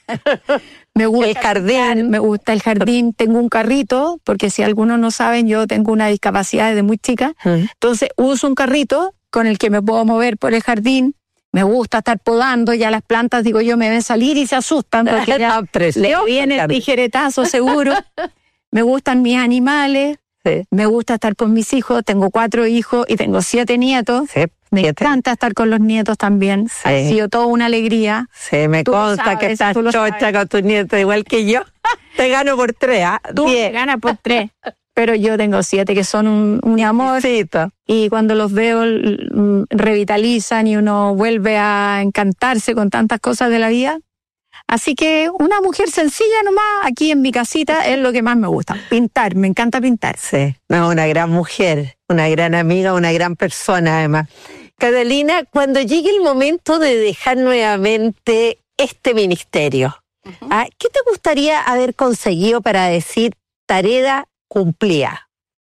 Me gusta el jardín, me gusta el jardín, tengo un carrito, porque si algunos no saben, yo tengo una discapacidad desde muy chica, uh-huh. entonces uso un carrito con el que me puedo mover por el jardín, me gusta estar podando, ya las plantas, digo yo, me ven salir y se asustan, porque ya le viene el tijeretazo seguro. Me gustan mis animales, sí. Me gusta estar con mis hijos, tengo cuatro hijos y tengo siete nietos. Sí. Me siete. encanta estar con los nietos también. Sí. Ha sido toda una alegría. Sí, me tú consta sabes, que estás chocha con tus nietos igual que yo. Te gano por tres, ¿ah? Tú me ganas por tres. Pero yo tengo siete que son un, un amor. Sí, y cuando los veo revitalizan y uno vuelve a encantarse con tantas cosas de la vida. Así que una mujer sencilla nomás, aquí en mi casita, es lo que más me gusta. Pintar, me encanta pintar. Sí, no, una gran mujer, una gran amiga, una gran persona además. Catalina, cuando llegue el momento de dejar nuevamente este ministerio, uh-huh. ¿ah? ¿Qué te gustaría haber conseguido para decir tarea cumplida?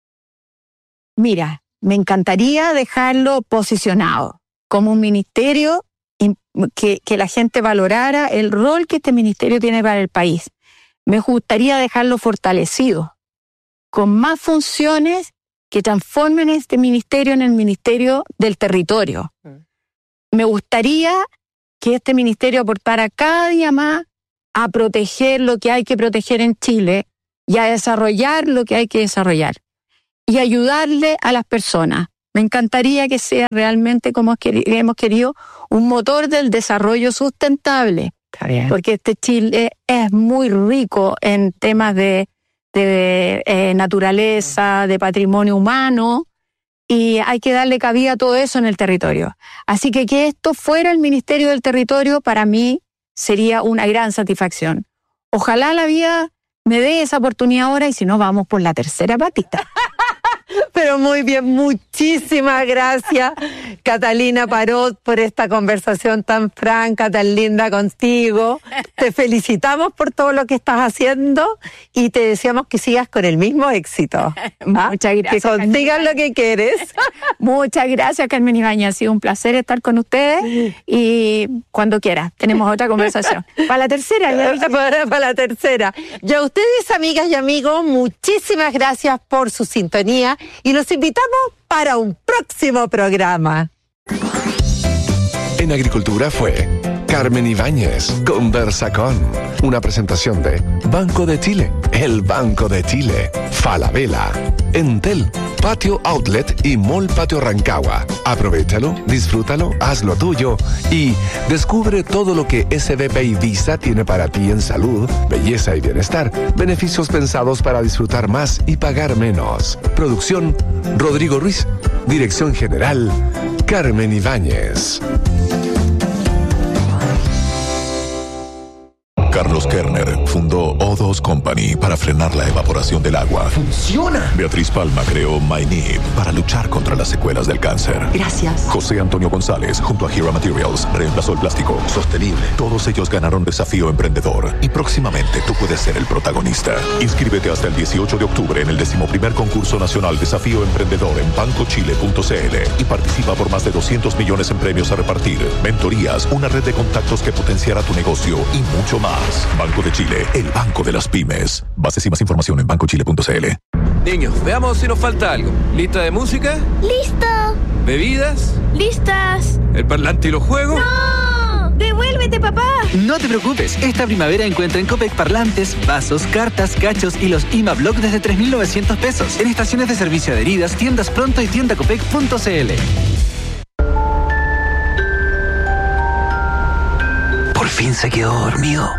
Mira, me encantaría dejarlo posicionado como un ministerio que, que la gente valorara el rol que este ministerio tiene para el país. Me gustaría dejarlo fortalecido, con más funciones que transformen este ministerio en el ministerio del territorio. Me gustaría que este ministerio aportara cada día más a proteger lo que hay que proteger en Chile y a desarrollar lo que hay que desarrollar y ayudarle a las personas. Me encantaría que sea realmente, como hemos querido, un motor del desarrollo sustentable. Está bien. Porque este Chile es muy rico en temas de, de eh, naturaleza, de patrimonio humano, y hay que darle cabida a todo eso en el territorio. Así que que esto fuera el Ministerio del Territorio, para mí sería una gran satisfacción. Ojalá la vida me dé esa oportunidad ahora, y si no, vamos por la tercera patita. Pero muy bien, muchísimas gracias, Catalina Parot, por esta conversación tan franca, tan linda contigo. Te felicitamos por todo lo que estás haciendo y te deseamos que sigas con el mismo éxito. ¿Ah? Muchas gracias. Que consigas lo que quieres. Muchas gracias, Carmen Ibáñez. Ha sido un placer estar con ustedes y cuando quieras tenemos otra conversación. Para la tercera. Para, para la tercera. Y a ustedes, amigas y amigos, muchísimas gracias por su sintonía. Y los invitamos para un próximo programa. En Agricultura fue Carmen Ibáñez, Conversa con. Una presentación de Banco de Chile, el Banco de Chile, Falabella, Entel, Patio Outlet y Mall Patio Rancagua. Aprovéchalo, disfrútalo, hazlo tuyo y descubre todo lo que S B P y Visa tiene para ti en salud, belleza y bienestar. Beneficios pensados para disfrutar más y pagar menos. Producción, Rodrigo Ruiz. Dirección General, Carmen Ibáñez. Carlos Kerner fundó O dos Company para frenar la evaporación del agua. ¡Funciona! Beatriz Palma creó MyNib para luchar contra las secuelas del cáncer. Gracias. José Antonio González, junto a Hera Materials, reemplazó el plástico sostenible. Todos ellos ganaron Desafío Emprendedor y próximamente tú puedes ser el protagonista. Inscríbete hasta el dieciocho de octubre en el decimoprimer concurso nacional Desafío Emprendedor en banco chile punto c l y participa por más de doscientos millones en premios a repartir, mentorías, una red de contactos que potenciará tu negocio y mucho más. Banco de Chile, el banco de las pymes. Bases y más información en banco chile punto c l. Niños, veamos si nos falta algo. ¿Lista de música? ¡Listo! ¿Bebidas? ¡Listas! ¿El parlante y los juegos? ¡No! ¡Devuélvete, papá! No te preocupes, esta primavera encuentra en Copec parlantes, vasos, cartas, cachos y los I M A Block desde tres mil novecientos pesos. En estaciones de servicio adheridas, tiendas pronto y tienda copec punto c l. Por fin se quedó dormido.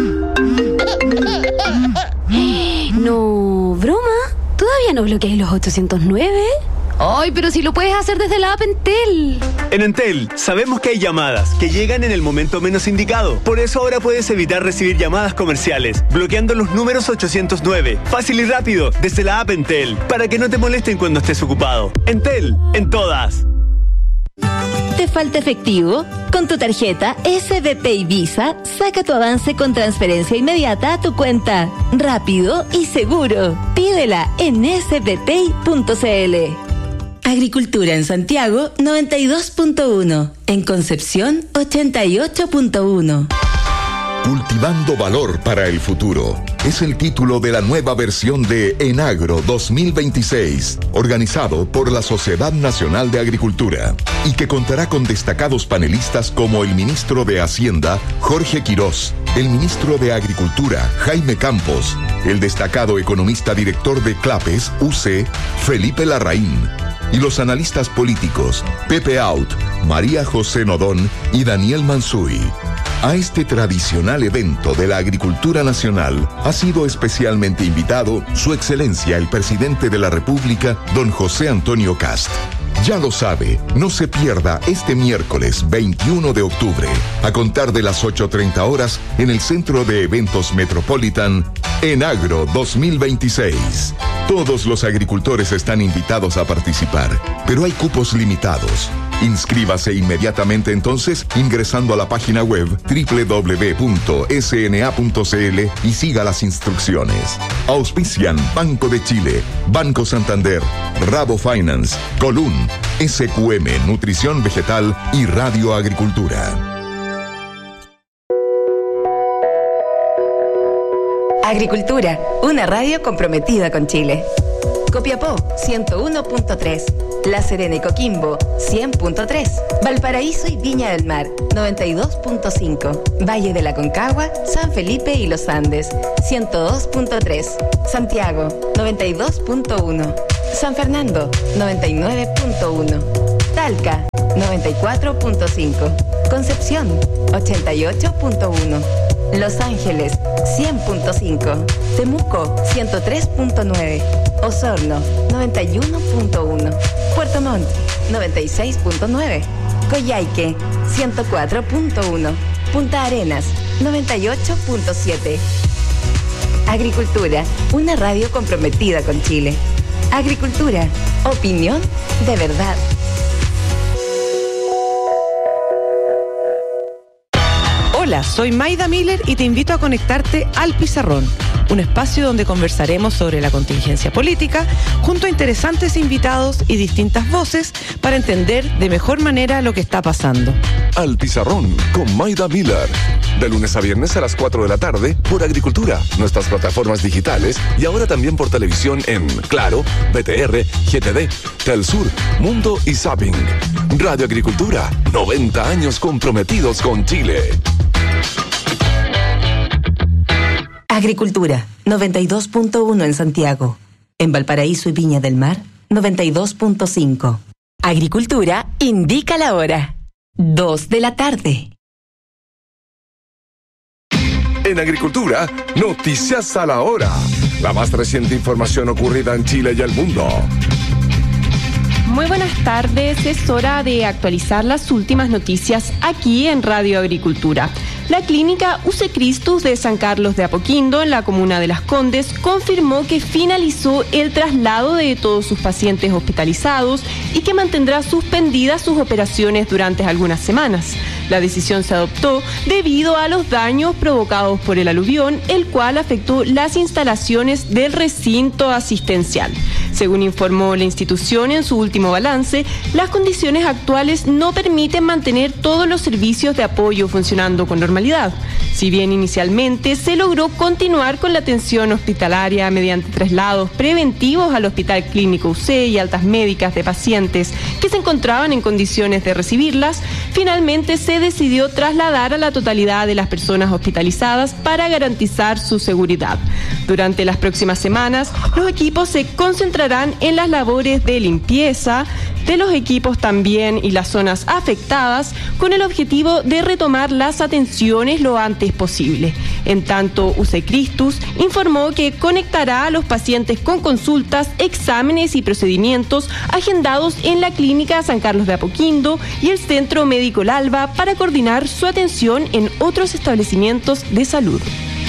No, broma. ¿Todavía no bloqueáis los ochocientos nueve? Ay, pero si lo puedes hacer desde la app Entel. En Entel sabemos que hay llamadas que llegan en el momento menos indicado. Por eso ahora puedes evitar recibir llamadas comerciales bloqueando los números ochocientos nueve. Fácil y rápido desde la app Entel para que no te molesten cuando estés ocupado. Entel, en todas. ¿Te falta efectivo? Con tu tarjeta S B P y Visa, saca tu avance con transferencia inmediata a tu cuenta. Rápido y seguro. Pídela en s b p y punto c l. Agricultura en Santiago noventa y dos punto uno. En Concepción ochenta y ocho punto uno. Cultivando valor para el futuro. Es el título de la nueva versión de Enagro dos mil veintiséis, organizado por la Sociedad Nacional de Agricultura, y que contará con destacados panelistas como el ministro de Hacienda, Jorge Quirós, el ministro de Agricultura, Jaime Campos, el destacado economista director de CLAPES, U C, Felipe Larraín, y los analistas políticos, Pepe Out, María José Nodón y Daniel Mansuy. A este tradicional evento de la agricultura nacional ha sido especialmente invitado Su Excelencia el Presidente de la República, don José Antonio Cast. Ya lo sabe, no se pierda este miércoles veintiuno de octubre, a contar de las ocho treinta horas, en el Centro de Eventos Metropolitan, Enagro dos mil veintiséis. Todos los agricultores están invitados a participar, pero hay cupos limitados. Inscríbase inmediatamente entonces ingresando a la página web doble u doble u doble u punto s n a punto c l y siga las instrucciones. Auspician Banco de Chile, Banco Santander, Rabo Finance, Colún, S Q M Nutrición Vegetal y Radio Agricultura. Agricultura, una radio comprometida con Chile. Copiapó, ciento uno punto tres. La Serena y Coquimbo, cien punto tres. Valparaíso y Viña del Mar, noventa y dos punto cinco. Valle de la Concagua, San Felipe y Los Andes, ciento dos punto tres. Santiago, noventa y dos punto uno. San Fernando, noventa y nueve punto uno. Talca, noventa y cuatro punto cinco. Concepción, ochenta y ocho punto uno. Los Ángeles, cien punto cinco. Temuco, ciento tres punto nueve. Osorno, noventa y uno punto uno. Puerto Montt, noventa y seis punto nueve. Coyhaique, ciento cuatro punto uno. Punta Arenas, noventa y ocho punto siete. Agricultura, una radio comprometida con Chile. Agricultura, opinión de verdad. Hola, soy Maida Miller y te invito a conectarte al Pizarrón, un espacio donde conversaremos sobre la contingencia política junto a interesantes invitados y distintas voces para entender de mejor manera lo que está pasando. Al Pizarrón con Maida Miller, de lunes a viernes a las cuatro de la tarde por Agricultura, nuestras plataformas digitales y ahora también por televisión en Claro, B T R, G T D, Telsur, Mundo y Zapping. Radio Agricultura, noventa años comprometidos con Chile. Agricultura, noventa y dos punto uno en Santiago. En Valparaíso y Viña del Mar, noventa y dos punto cinco. Agricultura indica la hora. dos de la tarde. En Agricultura, noticias a la hora. La más reciente información ocurrida en Chile y el mundo. Muy buenas tardes, es hora de actualizar las últimas noticias aquí en Radio Agricultura. La clínica U C Christus de San Carlos de Apoquindo, en la comuna de Las Condes, confirmó que finalizó el traslado de todos sus pacientes hospitalizados y que mantendrá suspendidas sus operaciones durante algunas semanas. La decisión se adoptó debido a los daños provocados por el aluvión, el cual afectó las instalaciones del recinto asistencial. Según informó la institución en su último balance, las condiciones actuales no permiten mantener todos los servicios de apoyo funcionando con normalidad. Si bien inicialmente se logró continuar con la atención hospitalaria mediante traslados preventivos al Hospital Clínico U C y altas médicas de pacientes que se encontraban en condiciones de recibirlas, finalmente se decidió trasladar a la totalidad de las personas hospitalizadas para garantizar su seguridad. Durante las próximas semanas, los equipos se concentrarán en las labores de limpieza de los equipos también y las zonas afectadas, con el objetivo de retomar las atenciones lo antes posible. En tanto, U C Christus informó que conectará a los pacientes con consultas, exámenes y procedimientos agendados en la Clínica San Carlos de Apoquindo y el Centro Médico Lalba para coordinar su atención en otros establecimientos de salud.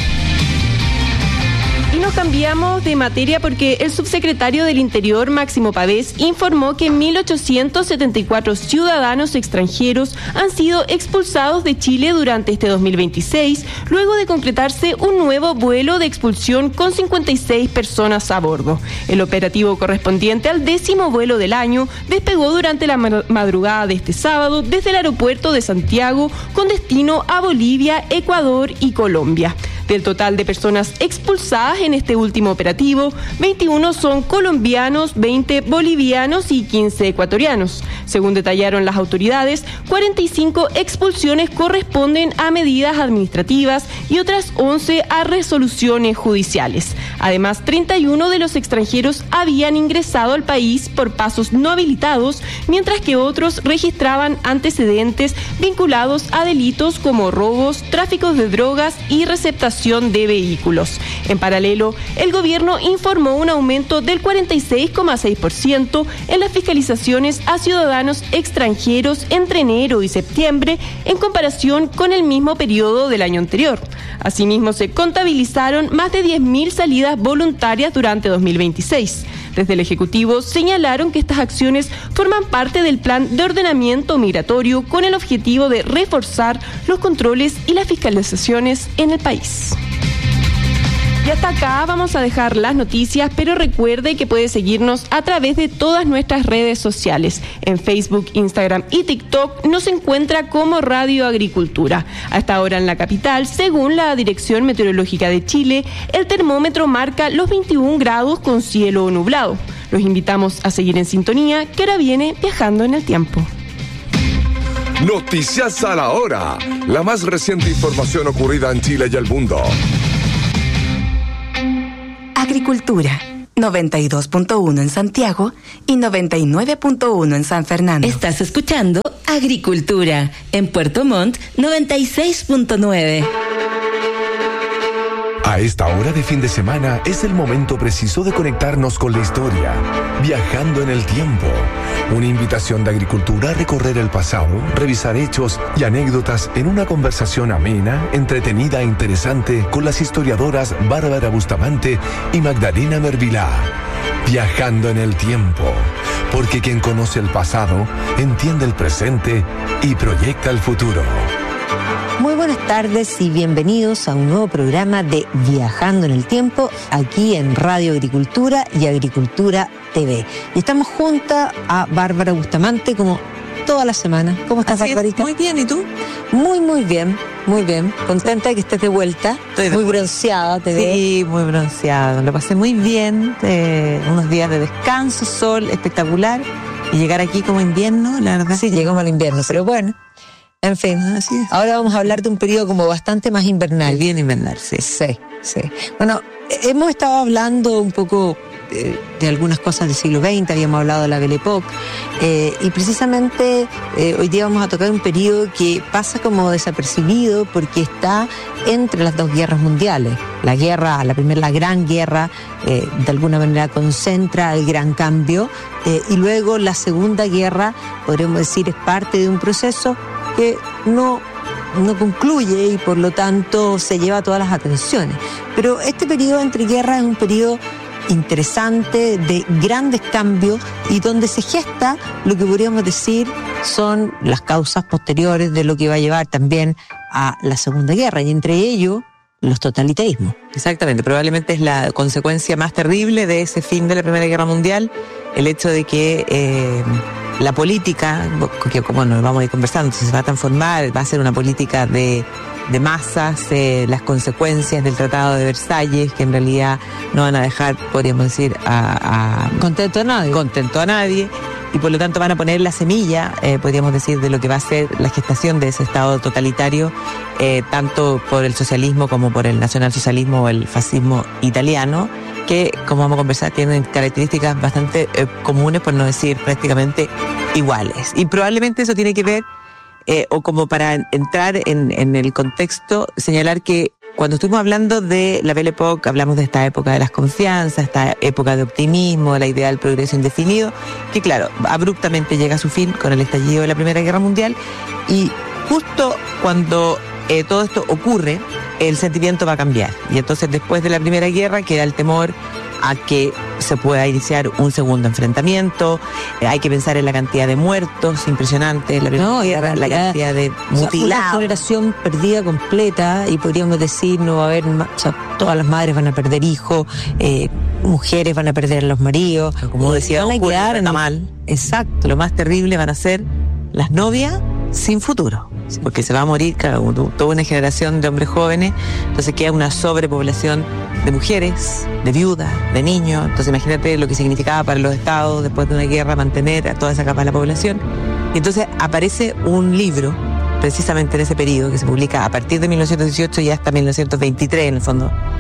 Y nos cambiamos de materia porque el subsecretario del Interior, Máximo Pavés, informó que mil ochocientos setenta y cuatro ciudadanos extranjeros han sido expulsados de Chile durante este dos mil veintiséis, luego de concretarse un nuevo vuelo de expulsión con cincuenta y seis personas a bordo. El operativo correspondiente al décimo vuelo del año despegó durante la madrugada de este sábado desde el aeropuerto de Santiago con destino a Bolivia, Ecuador y Colombia. Del total de personas expulsadas en este último operativo, veintiuno son colombianos, veinte bolivianos y quince ecuatorianos. Según detallaron las autoridades, cuarenta y cinco expulsiones corresponden a medidas administrativas y otras once a resoluciones judiciales. Además, treinta y uno de los extranjeros habían ingresado al país por pasos no habilitados, mientras que otros registraban antecedentes vinculados a delitos como robos, tráficos de drogas y receptación circulación de vehículos. En paralelo, el gobierno informó un aumento del cuarenta y seis coma seis por ciento en las fiscalizaciones a ciudadanos extranjeros entre enero y septiembre en comparación con el mismo periodo del año anterior. Asimismo, se contabilizaron más de diez mil salidas voluntarias durante dos mil veintiséis. Desde el Ejecutivo señalaron que estas acciones forman parte del plan de ordenamiento migratorio con el objetivo de reforzar los controles y las fiscalizaciones en el país. Y hasta acá vamos a dejar las noticias, pero recuerde que puede seguirnos a través de todas nuestras redes sociales. En Facebook, Instagram y TikTok nos encuentra como Radio Agricultura. A esta hora en la capital, según la Dirección Meteorológica de Chile, el termómetro marca los veintiún grados con cielo nublado. Los invitamos a seguir en sintonía, que ahora viene Viajando en el Tiempo. Noticias a la hora. La más reciente información ocurrida en Chile y el mundo. Agricultura, noventa y dos punto uno en Santiago y noventa y nueve punto uno en San Fernando. Estás escuchando Agricultura en Puerto Montt, noventa y seis punto nueve. A esta hora de fin de semana es el momento preciso de conectarnos con la historia, viajando en el tiempo. Una invitación de Agricultura a recorrer el pasado, revisar hechos y anécdotas en una conversación amena, entretenida e interesante con las historiadoras Bárbara Bustamante y Magdalena Mervilá. Viajando en el tiempo, porque quien conoce el pasado entiende el presente y proyecta el futuro. Muy buenas tardes y bienvenidos a un nuevo programa de Viajando en el Tiempo, aquí en Radio Agricultura y Agricultura T V. Y estamos juntas a Bárbara Bustamante como toda la semana. ¿Cómo estás, Barbarita? Muy bien, ¿y tú? Muy, muy bien, muy bien. Contenta de que estés de vuelta. Estoy de muy vuelta. bronceada, te veo. Sí, muy bronceada. Lo pasé muy bien. Eh, unos días de descanso, sol espectacular. Y llegar aquí como invierno, la verdad. Sí, llegamos al invierno, pero bueno. En fin, así es. Ahora vamos a hablar de un periodo como bastante más invernal. Bien invernal, sí. Sí, sí. Bueno, hemos estado hablando un poco de, de algunas cosas del siglo veinte, habíamos hablado de la Belle Époque, eh, y precisamente eh, hoy día vamos a tocar un periodo que pasa como desapercibido porque está entre las dos guerras mundiales. La guerra, la primera, la Gran Guerra, eh, de alguna manera concentra el gran cambio, eh, y luego la Segunda Guerra, podríamos decir, es parte de un proceso que no, no concluye y por lo tanto se lleva todas las atenciones. Pero este periodo entre guerras es un periodo interesante, de grandes cambios y donde se gesta lo que podríamos decir son las causas posteriores de lo que va a llevar también a la Segunda Guerra, y entre ellos los totalitarismos. Exactamente, probablemente es la consecuencia más terrible de ese fin de la Primera Guerra Mundial, el hecho de que eh, la política, que como nos vamos a ir conversando, se va a transformar, va a ser una política de, de masas, eh, las consecuencias del Tratado de Versalles, que en realidad no van a dejar, podríamos decir, a, a contento a nadie. Contento a nadie. Y por lo tanto van a poner la semilla, eh, podríamos decir, de lo que va a ser la gestación de ese Estado totalitario, eh, tanto por el socialismo como por el nacionalsocialismo o el fascismo italiano, que, como vamos a conversar, tienen características bastante eh, comunes, por no decir prácticamente iguales. Y probablemente eso tiene que ver, eh, o como para entrar en, en el contexto, señalar que cuando estuvimos hablando de la Belle Époque, hablamos de esta época de las confianzas, esta época de optimismo, de la idea del progreso indefinido, que claro, abruptamente llega a su fin con el estallido de la Primera Guerra Mundial, y justo cuando eh, todo esto ocurre, el sentimiento va a cambiar. Y entonces después de la Primera Guerra queda el temor a que se pueda iniciar un segundo enfrentamiento. Eh, hay que pensar en la cantidad de muertos impresionante, la, no, guerra, la cantidad de mutilados. Una generación perdida completa, y podríamos decir no va a haber, o sea, todas las madres van a perder hijos, eh, mujeres van a perder a los maridos, como decía, van a quedar está mal. Exacto. Lo más terrible van a ser las novias sin futuro, porque se va a morir, claro, toda una generación de hombres jóvenes, entonces queda una sobrepoblación de mujeres, de viudas, de niños. Entonces imagínate lo que significaba para los estados después de una guerra mantener a toda esa capa de la población. Y entonces aparece un libro precisamente en ese periodo que se publica a partir de mil novecientos dieciocho y hasta mil novecientos veintitrés en el fondo,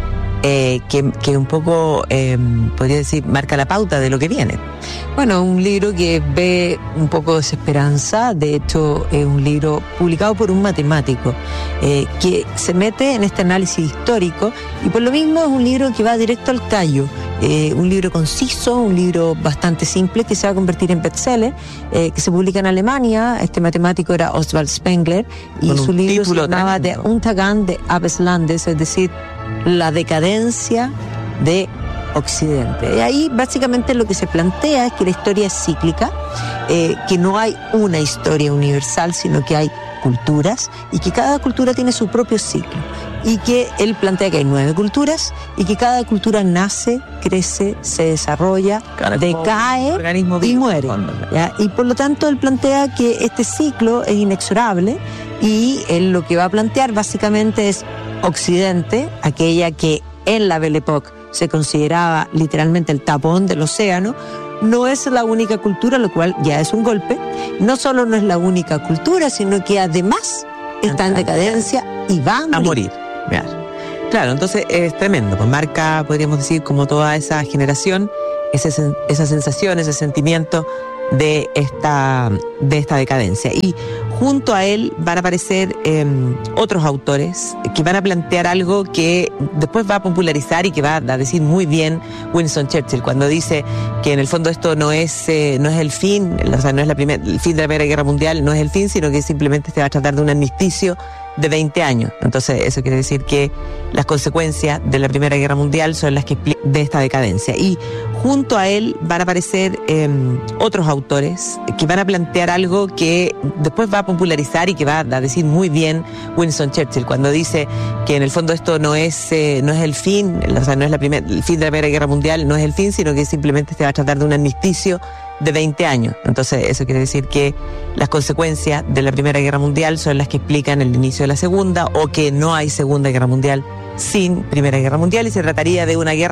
eh, que, que un poco, eh, podría decir, marca la pauta de lo que viene. Bueno, un libro que ve un poco de esperanza. De hecho, es un libro publicado por un matemático eh, que se mete en este análisis histórico, y por lo mismo es un libro que va directo al callo. Eh, un libro conciso, un libro bastante simple que se va a convertir en bestseller, eh, que se publica en Alemania. Este matemático era Oswald Spengler y Con su libro se título llamaba The Untergang des Abendlandes, es decir, la decadencia de Occidente. Y ahí básicamente lo que se plantea es que la historia es cíclica, eh, que no hay una historia universal, sino que hay culturas y que cada cultura tiene su propio ciclo, y que él plantea que hay nueve culturas y que cada cultura nace, crece, se desarrolla, Cada decae organismo y vivo, muere, en el fondo. ¿ya? Y por lo tanto él plantea que este ciclo es inexorable, y él lo que va a plantear básicamente es Occidente, aquella que en la Belle Époque se consideraba literalmente el tapón del océano, no es la única cultura, lo cual ya es un golpe. No solo no es la única cultura, sino que además está en decadencia y va a morir. A morir. Claro. Claro, entonces es tremendo, pues marca, podríamos decir, como toda esa generación, ese, esa sensación, ese sentimiento de esta, de esta decadencia. Y junto a él van a aparecer eh, otros autores que van a plantear algo que después va a popularizar y que va a decir muy bien Winston Churchill cuando dice que en el fondo esto no es eh, no es el fin, o sea, no es la primer, el fin de la Primera Guerra Mundial, no es el fin, sino que simplemente se va a tratar de un armisticio de veinte años. Entonces eso quiere decir que las consecuencias de la Primera Guerra Mundial son las que explican de esta decadencia. Y junto a él van a aparecer eh, otros autores que van a plantear algo que después va a popularizar y que va a decir muy bien Winston Churchill cuando dice que en el fondo esto no es eh, no es el fin, o sea, no es la primer, el fin de la Primera Guerra Mundial, no es el fin, sino que simplemente se va a tratar de un armisticio de veinte años. Entonces eso quiere decir que las consecuencias de la Primera Guerra Mundial son las que explican el inicio de la Segunda, o que no hay Segunda Guerra Mundial sin Primera Guerra Mundial, y se trataría de una guerra